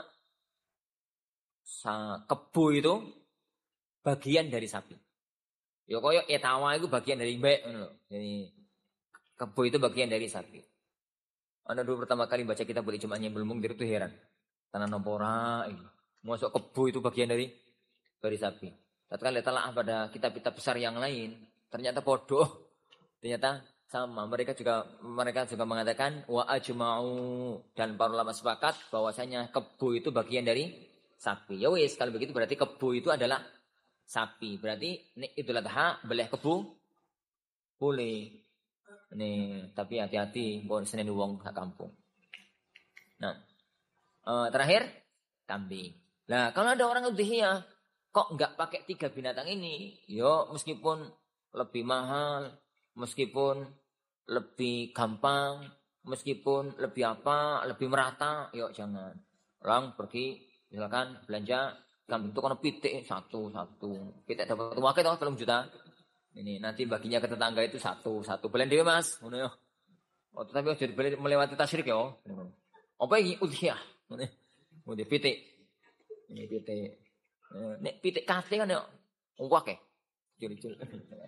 kebu itu bagian dari sapi. Ya koyo etawa itu bagian dari mbek ngono lho. Jadi kebu itu bagian dari sapi. Anda dulu pertama kali baca kitab Ijma'nya Ibnu Munzir itu heran. Tanah nompora ini. Masuk kebu itu bagian dari dari sapi. Tatkala telah pada kitab-kitab besar yang lain, ternyata bodoh. Ternyata sama. Mereka juga mereka juga mengatakan wa ajma'u, dan para ulama sepakat bahwasanya kebu itu bagian dari sapi. Ya wis, kalau begitu berarti kebu itu adalah sapi. Berarti ini Idul Adha boleh kebu? Boleh. Nih, tapi hati-hati bon Senin wong sak kampung. Nah, uh, terakhir kambing. Nah, kalau ada orang udhiyah kok enggak pakai tiga binatang ini, yo meskipun lebih mahal, meskipun lebih gampang, meskipun lebih apa, lebih merata, yuk jangan. Orang pergi misalkan belanja kambing itu kan pitik satu-satu. Pitik dapat wakil atau telung juta. Ini nanti baginya ke tetangga itu satu-satu. Belen dhewe Mas, ngono yo. Oh, tapi ojo dibeli melewati tasyrik yo. Apa iki udhiyah? Ngene. Ngene pitik. Ini pitik. Nek pitik kate kan yo akeh. Jul-jul.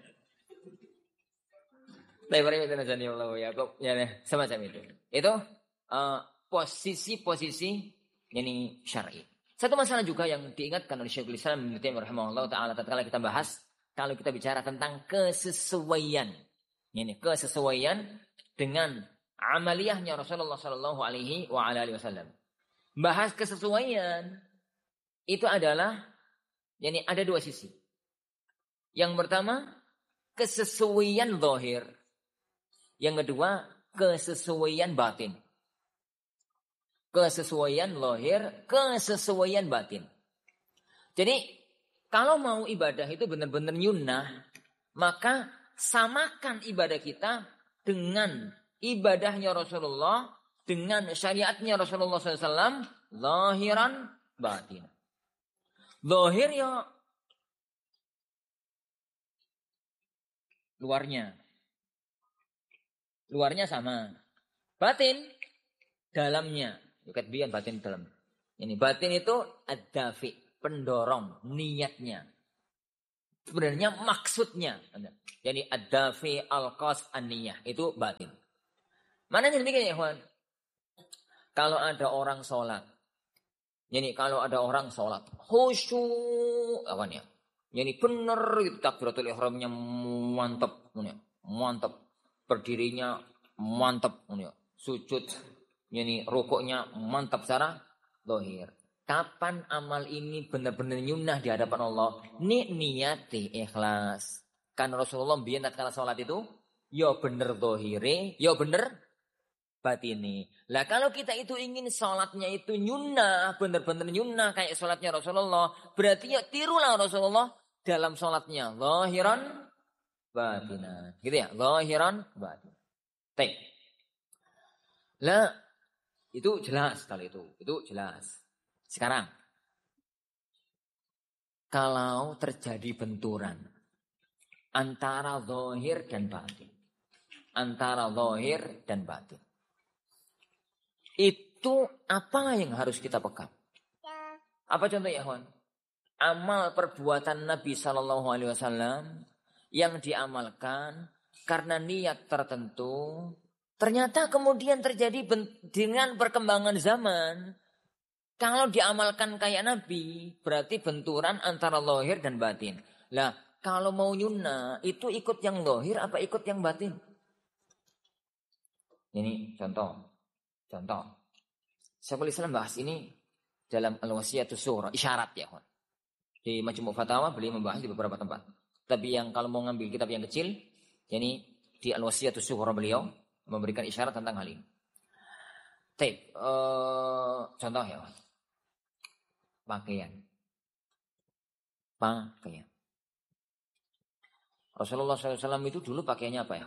Lebar itu najani Allah ya kok ya semacam itu. Itu uh, posisi-posisi ini syar'i. Satu masalah juga yang diingatkan oleh Syekhul Islam Ibnu Taimiyah rahimahullah taala tatkala kita bahas kalau kita bicara tentang kesesuaian. Ini kesesuaian dengan amaliyahnya Rasulullah sallallahu alaihi wa ala alihi wasallam. Bahas kesesuaian itu adalah yani ada dua sisi. Yang pertama kesesuaian zahir. Yang kedua kesesuaian batin. Kesesuaian zahir, kesesuaian batin. Jadi kalau mau ibadah itu benar-benar nyunnah, maka samakan ibadah kita dengan ibadahnya Rasulullah, dengan syariatnya Rasulullah sallallahu alaihi wasallam, zahiran batin. Zahir ya luarnya. Luarnya sama. Batin dalamnya. Katbiyan batin dalam. Ini batin itu ad-dafi, pendorong, niatnya. Sebenarnya maksudnya. Jadi ad-dafi al-qas an-niyah itu batin. Mana yang demikian ya, Ikhwan? Kalau ada orang sholat. Jadi kalau ada orang sholat. Khusyuk. Apa nih? Jadi benar itu takbiratul ihramnya mantap. Mantap. Berdirinya mantap. Sujud. Jadi rukuknya mantap secara zahir. Kapan amal ini benar-benar nyunah di hadapan Allah? Ni niati ikhlas. Kan Rasulullah biyen tatkala salat itu ya bener zahire, ya bener batini. Lah kalau kita itu ingin salatnya itu nyunah, benar-benar nyunah kayak salatnya Rasulullah, berarti ya tirulah Rasulullah dalam salatnya zahiran batinan. Gitu ya, zahiran batinan. Baik. Lah itu jelas kalau itu, itu jelas. Sekarang, kalau terjadi benturan antara zahir dan batin, antara zahir dan batin, itu apa yang harus kita pegang? Apa contohnya, Ikhwan? Amal perbuatan Nabi Shallallahu Alaihi Wasallam yang diamalkan karena niat tertentu. Ternyata kemudian terjadi dengan perkembangan zaman. Kalau diamalkan kayak Nabi, berarti benturan antara zahir dan batin. Lah, kalau mau nyunah, itu ikut yang zahir apa ikut yang batin? Ini contoh. Contoh. Syekhul Islam bahas ini dalam Al-Wasiyatus Sughra, isyarat ya. Di Majmu' Fatawa beliau membahas di beberapa tempat. Tapi yang kalau mau ngambil kitab yang kecil, ini di Al-Wasiyatus Sughra beliau memberikan isyarat tentang hal ini. Tape, uh, contoh ya, pakaian, pakaian. Rasulullah shallallahu alaihi wasallam itu dulu pakaiannya apa ya?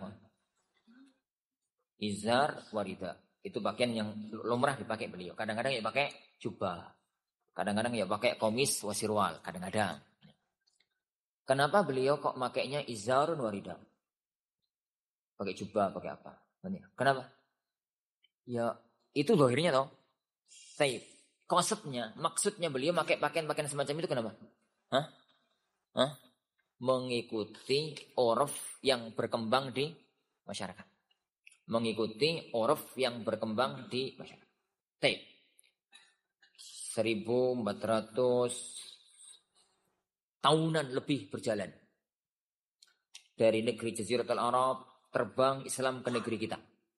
Izar warida, itu pakaian yang lumrah dipakai beliau. Kadang-kadang ya pakai jubah, kadang-kadang ya pakai komis wasirwal, kadang-kadang. Kenapa beliau kok makainya izarun warida? Pakai jubah, pakai apa? Kenapa? Ya itu zahirnya toh. Taib. Konsepnya, maksudnya beliau pakai pakaian-pakaian semacam itu kenapa? Hah? Hah? Mengikuti uruf yang berkembang di masyarakat. Mengikuti uruf yang berkembang di masyarakat. Taib. seribu empat ratus tahunan lebih berjalan. Dari negeri Jaziratul Arab terbang Islam ke negeri kita.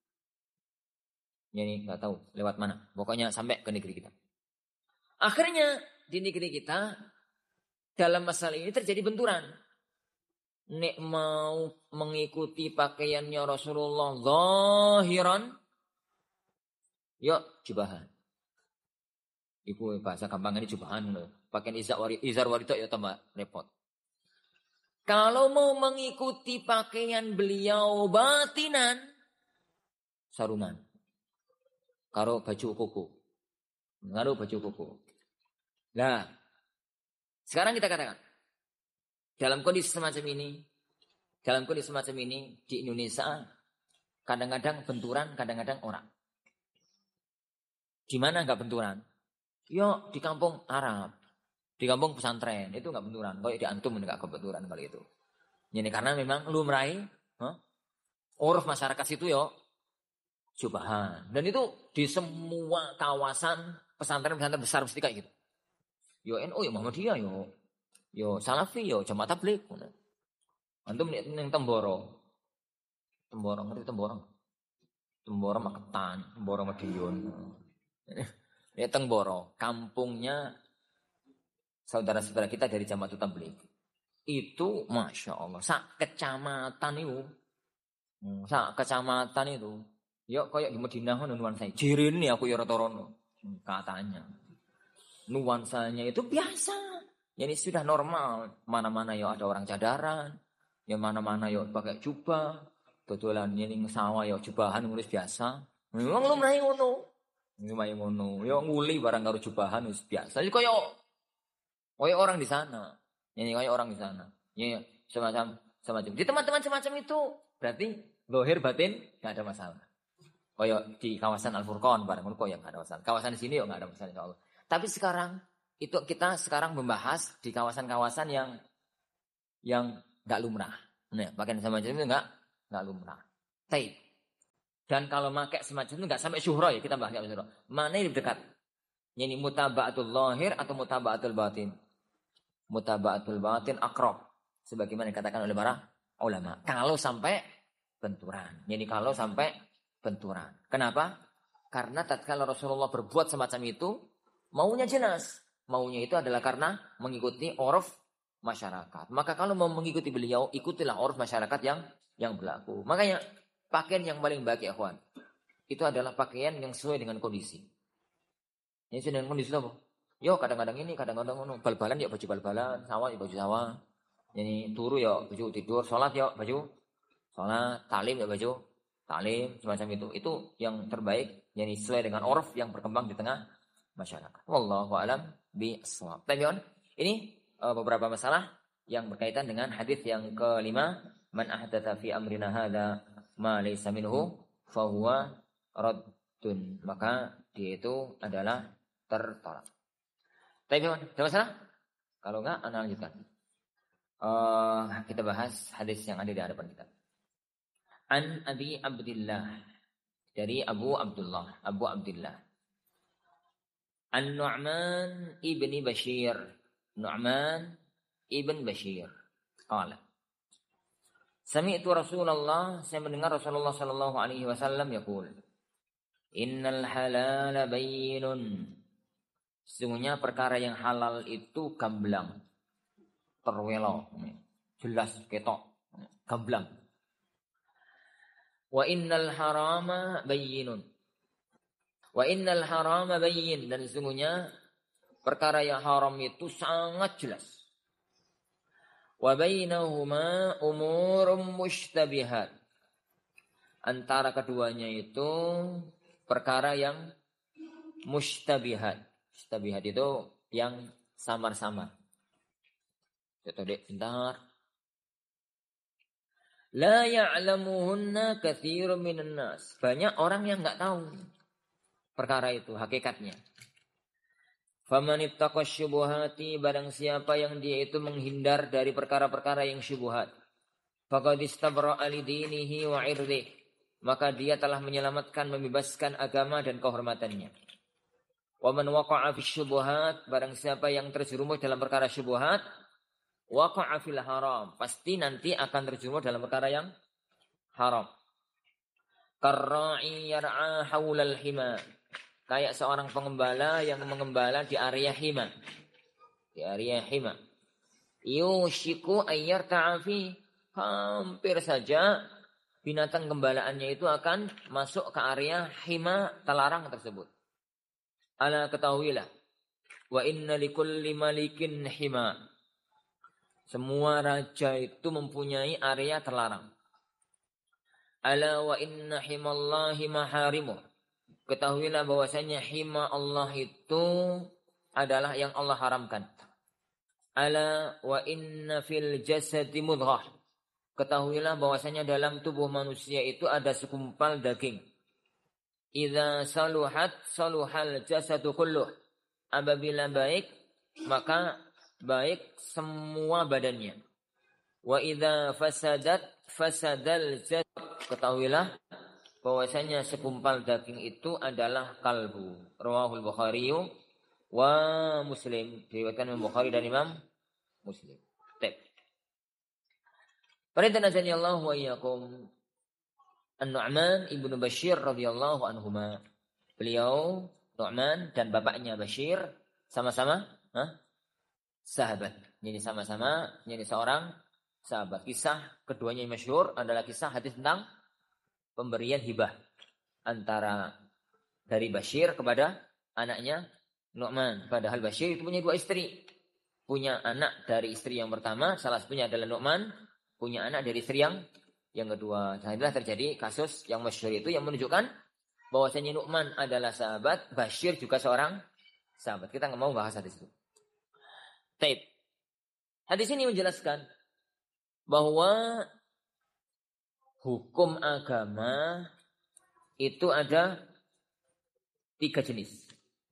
Ini nggak tahu lewat mana. Pokoknya sampai ke negeri kita. Akhirnya di negeri kita dalam masalah ini terjadi benturan. Nek mau mengikuti pakaiannya Rasulullah zahiran, yuk jubahan. Ibu bahasa gampang ini jubahan loh. Pakaian izar wari izar warito ya tambah repot. Kalau mau mengikuti pakaian beliau batinan, sarungan. Karo baju koko. Karo baju koko. Nah, sekarang kita katakan. Dalam kondisi semacam ini, dalam kondisi semacam ini, di Indonesia, kadang-kadang benturan, kadang-kadang orang. Di mana enggak benturan? Yo, di kampung Arab. Di kampung pesantren itu nggak benturan. Kalau di antum nggak kebenturan kali itu. Ini karena memang lumrah, huh? Uruf masyarakat situ yo jubahan. Dan itu di semua kawasan pesantren-pesantren besar mesti kayak gitu. Yo N U yo Muhammadiyah yo yo Salafi yo Jamaah Tabligh. Antum ning Temboro. Temboro ngerti Temboro? Temboro Maketan, Temboro Madiun. Ya Temboro, kampungnya saudara-saudara kita dari Jamaah Tabligh. Itu Masya Allah, sak kecamatan itu. Sak kecamatan itu. Ya kayak di Madinah kan nuansa. Jirin nih aku ya rotorono. Katanya. Nuansanya itu biasa. Jadi sudah normal. Mana-mana ya ada orang cadaran. Ya mana-mana ya pakai jubah. Betulan ini sawah ya jubahan ngurus biasa. Memang lu meraih ngono. Ngumai ngono. Ya nguli barang karo jubahan wis biasa. Jadi kayak kayak orang di sana. Ini kayak orang di sana. Ya semacam semacam. Di teman-teman semacam itu berarti zahir batin enggak ada masalah. Kayak di kawasan Al-Furqan bareng kok ya enggak ada masalah. Kawasan di sini ya enggak ada masalah insyaallah. Tapi sekarang itu kita sekarang membahas di kawasan-kawasan yang yang enggak lumrah. Nah, pakaian semacam itu enggak enggak lumrah. Taib. Dan kalau pakai semacam itu enggak sampai syuhra ya, kita bahas enggak syuhra. Mana yang lebih dekat? Yani mutaba'atul zahir atau mutaba'atul batin? Mutaba'atul batin aqrab. Sebagaimana dikatakan oleh para ulama. Kalau sampai benturan. Yani kalau sampai benturan. Kenapa? Karena tatkala Rasulullah berbuat semacam itu, maunya jelas. Maunya itu adalah karena mengikuti uruf masyarakat. Maka kalau mau mengikuti beliau, ikutilah uruf masyarakat yang yang berlaku. Makanya pakaian yang paling baik ya kawan, itu adalah pakaian yang sesuai dengan kondisi. Yang sesuai dengan kondisi apa? Yo kadang-kadang ini, kadang-kadang ono. Bal-balan ya baju bal-balan, sawah ya baju sawah. Jadi turu ya baju tidur, sholat ya baju sholat, talim ya baju talim, semacam itu. Itu yang terbaik, yang sesuai dengan uruf yang berkembang di tengah masyarakat. Wallahu a'lam bishawab. Ini uh, beberapa masalah yang berkaitan dengan hadis yang kelima, man ahdatsa fi amrina hadza ma laysa minhu fa huwa raddun. Maka dia itu adalah tertolak. Tapi ada masalah? Kalau enggak, ana lanjutkan. Uh, kita bahas hadis yang ada di hadapan kita. An Abi Abdullah, dari Abu Abdullah, Abu Abdullah. An-Nu'man ibni Bashir, Nu'man ibn Bashir. Qala, sami'tu Rasulullah, saya mendengar Rasulullah sallallahu alaihi wasallam yaqul, innal halala bayyinun. Sesungguhnya perkara yang halal itu gamblang, terwelo, jelas ketok, gamblang. Wa innal harama bayyinun. Wa innal harama bayyin, dan sesungguhnya perkara yang haram itu sangat jelas. Wa bainahuma umurum mushtabihat. Antara keduanya itu perkara yang mushtabihat. Mushtabihat itu yang samar-samar. Contoh dek, bentar. La ya'lamuhunna katsirun minan nas. Banyak orang yang enggak tahu perkara itu hakikatnya. Faman ittaqa syubuhati, barang siapa yang dia itu menghindar dari perkara-perkara yang syubhat, faqad istabra'a li dinihi wa 'irdihi, maka dia telah menyelamatkan, membebaskan agama dan kehormatannya. Wa man waqa'a fi syubuhat, barang siapa yang terjerumus dalam perkara syubhat, waqa'a fil haram, pasti nanti akan terjerumus dalam perkara yang haram. Karra'i yar'a haulal hima, kayak seorang pengembala yang mengembala di area hima, di area hima. Yushiku ayyar ta'afi, hampir saja binatang gembalaannya itu akan masuk ke area hima terlarang tersebut. Ala ketahuilah, wa inna likulli malikin hima, semua raja itu mempunyai area terlarang. Ala wa inna himallahi maharimuh, ketahuilah bahwasanya hima Allah itu adalah yang Allah haramkan. Ala wa inna fil jasadi mudghah, ketahuilah bahwasanya dalam tubuh manusia itu ada segumpal daging. Idza saluhat saluhal jasadu kulluh, apabila baik maka baik semua badannya. Wa idza fasadat fasadal jasad, ketahuilah bahwasanya segumpal daging itu adalah kalbu. Rawahul Bukhari wa Muslim, diriwayatkan Imam Bukhari dan Imam Muslim. Baik. Parintanazani Allah wa iyyakum. An-Nu'man ibnu Bashir radhiyallahu anhuma. Beliau Nu'man dan bapaknya Bashir sama-sama huh? sahabat. Jadi sama-sama jadi seorang sahabat. Kisah keduanya yang masyhur adalah kisah hadis tentang pemberian hibah antara dari Bashir kepada anaknya Nu'man. Padahal Bashir itu punya dua istri. Punya anak dari istri yang pertama, salah satunya adalah Nu'man, punya anak dari istri yang yang kedua. Nah, itulah terjadi kasus yang masyhur itu yang menunjukkan bahwasanya Nu'man adalah sahabat, Bashir juga seorang sahabat. Kita nggak mau bahas hadis itu. Taib. Hadis ini menjelaskan bahwa hukum agama itu ada tiga jenis.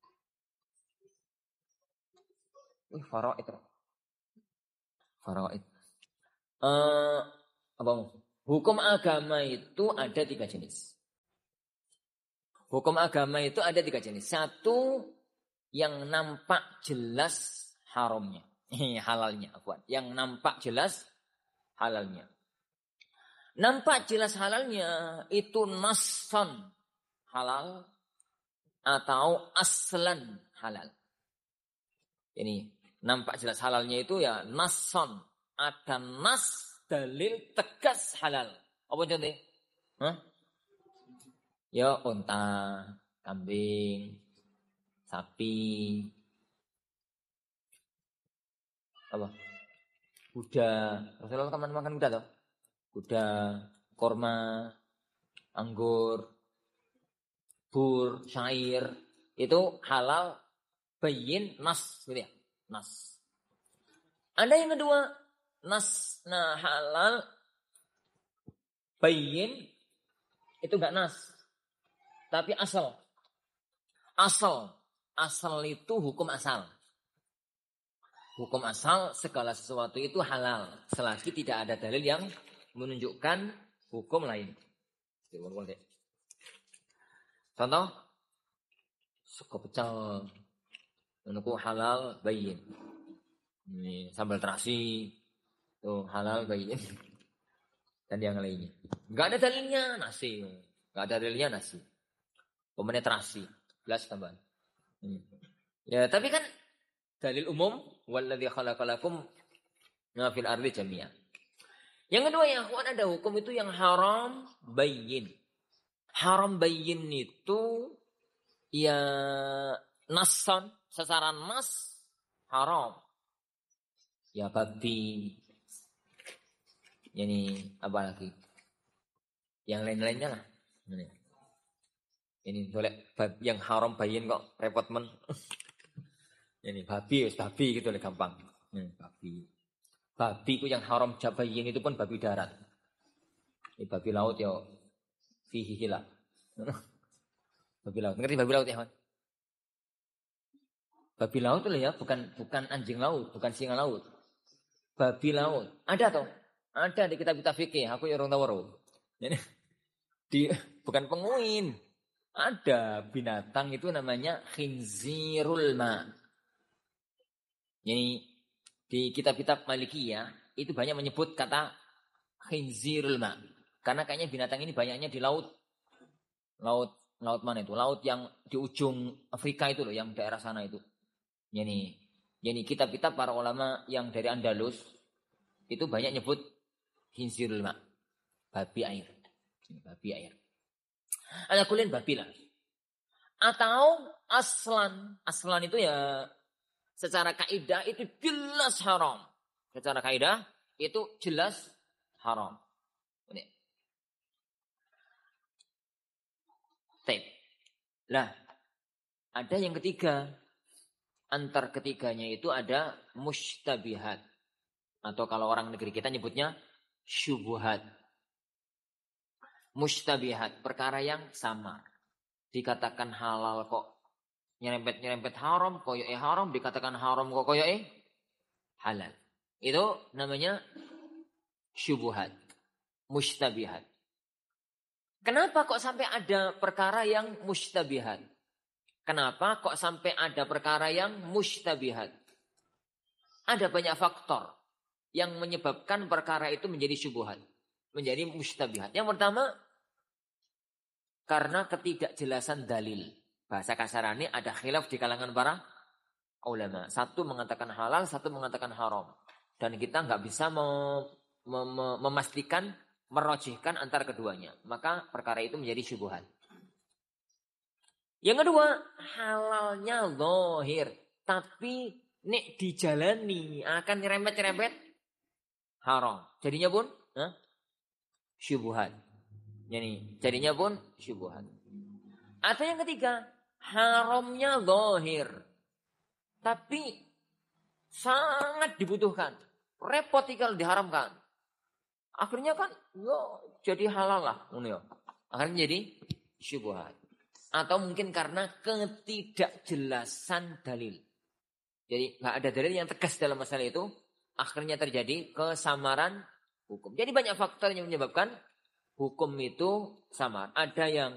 Wih, faraid. Faraid. Uh, apa? Hukum agama itu ada tiga jenis. Hukum agama itu ada tiga jenis. Satu yang nampak jelas haramnya, halalnya, afwan. Yang nampak jelas halalnya. Nampak jelas halalnya itu nassan halal atau aslan halal. Ini nampak jelas halalnya itu ya nassan, ada nas dalil tegas halal. Apa contohnya? Hah? Ya unta, kambing, sapi, apa? Kuda. Rasulullah kan makan kuda toh? Kuda, korma, anggur, bur, syair, itu halal bayin nas gitu ya. Nas. Ada yang kedua, nas nah halal bayin itu enggak nas. Tapi asal. Asal. Asal itu hukum asal. Hukum asal segala sesuatu itu halal selagi tidak ada dalil yang menunjukkan hukum lain. Contoh, sego pecel, menurutku halal bayin. Ini sambal terasi, tuh halal bayin. Dan yang lainnya. Enggak ada dalilnya nasi, enggak ada dalilnya nasi. Penetrasi, belas tambahan. Ya, tapi kan dalil umum, walladzi khalaqalakum ma fil ardi jami'an. Yang kedua ya, ada hukum itu yang haram bayyin. Haram bayyin itu ya nassan, secara nas haram. Ya babi. Ini apa lagi? Yang lain-lainnya lah. Ini. Ini boleh yang haram bayyin kok repot men. Ini babi, babi gitu lah gampang. Ini babi. Babi itu yang haram jabayin itu pun babi darat. Ini babi laut ya fihi hilal. Babi laut. Ngerti babi laut ya, kawan? Babi laut itu ya, bukan bukan anjing laut, bukan singa laut. Babi laut. Ada toh? Ada di kitab-kitab fikih. Aku ya orang tahu. Ini di bukan penguin. Ada binatang itu namanya khinzirul ma. Ini di kitab-kitab Malikiyah itu banyak menyebut kata khinzirul ma. Karena kayaknya binatang ini banyaknya di laut. Laut laut mana itu? Laut yang di ujung Afrika itu loh, yang daerah sana itu. Ini ini kitab-kitab para ulama yang dari Andalus itu banyak nyebut khinzirul ma. Babi air. Babi air. Ada kuliah babi lah. Atau aslan. Aslan itu ya secara kaidah itu jelas haram. Secara kaidah itu jelas haram. Ini. Tape. Lah, ada yang ketiga. Antar ketiganya itu ada mustabihat. Atau kalau orang negeri kita nyebutnya syubuhat. Mustabihat, perkara yang samar. Dikatakan halal kok nyerempet-nyerempet haram, koyoke haram, dikatakan haram kok koyoke halal. Itu namanya syubuhat, mustabihat. Kenapa kok sampai ada perkara yang mustabihat? Kenapa kok sampai ada perkara yang mustabihat? Ada banyak faktor yang menyebabkan perkara itu menjadi syubuhat, menjadi mustabihat. Yang pertama, karena ketidakjelasan dalil. Bahasa kasarannya ada khilaf di kalangan para ulama. Satu mengatakan halal, satu mengatakan haram. Dan kita nggak bisa mem mem memastikan, merojihkan antara keduanya. Maka perkara itu menjadi syubhat. Yang kedua, halalnya zahir. Tapi nek dijalani akan nyerempet-nyerempet haram. Jadinya pun eh, syubhat. Yani jadinya pun syubhat. Atau yang ketiga, haramnya zahir. Tapi sangat dibutuhkan. Repot kalau diharamkan. Akhirnya kan yo jadi halal lah. Akhirnya jadi syubhat. Atau mungkin karena ketidakjelasan dalil. Jadi nggak ada dalil yang tegas dalam masalah itu, akhirnya terjadi kesamaran hukum. Jadi banyak faktor yang menyebabkan hukum itu samar. Ada yang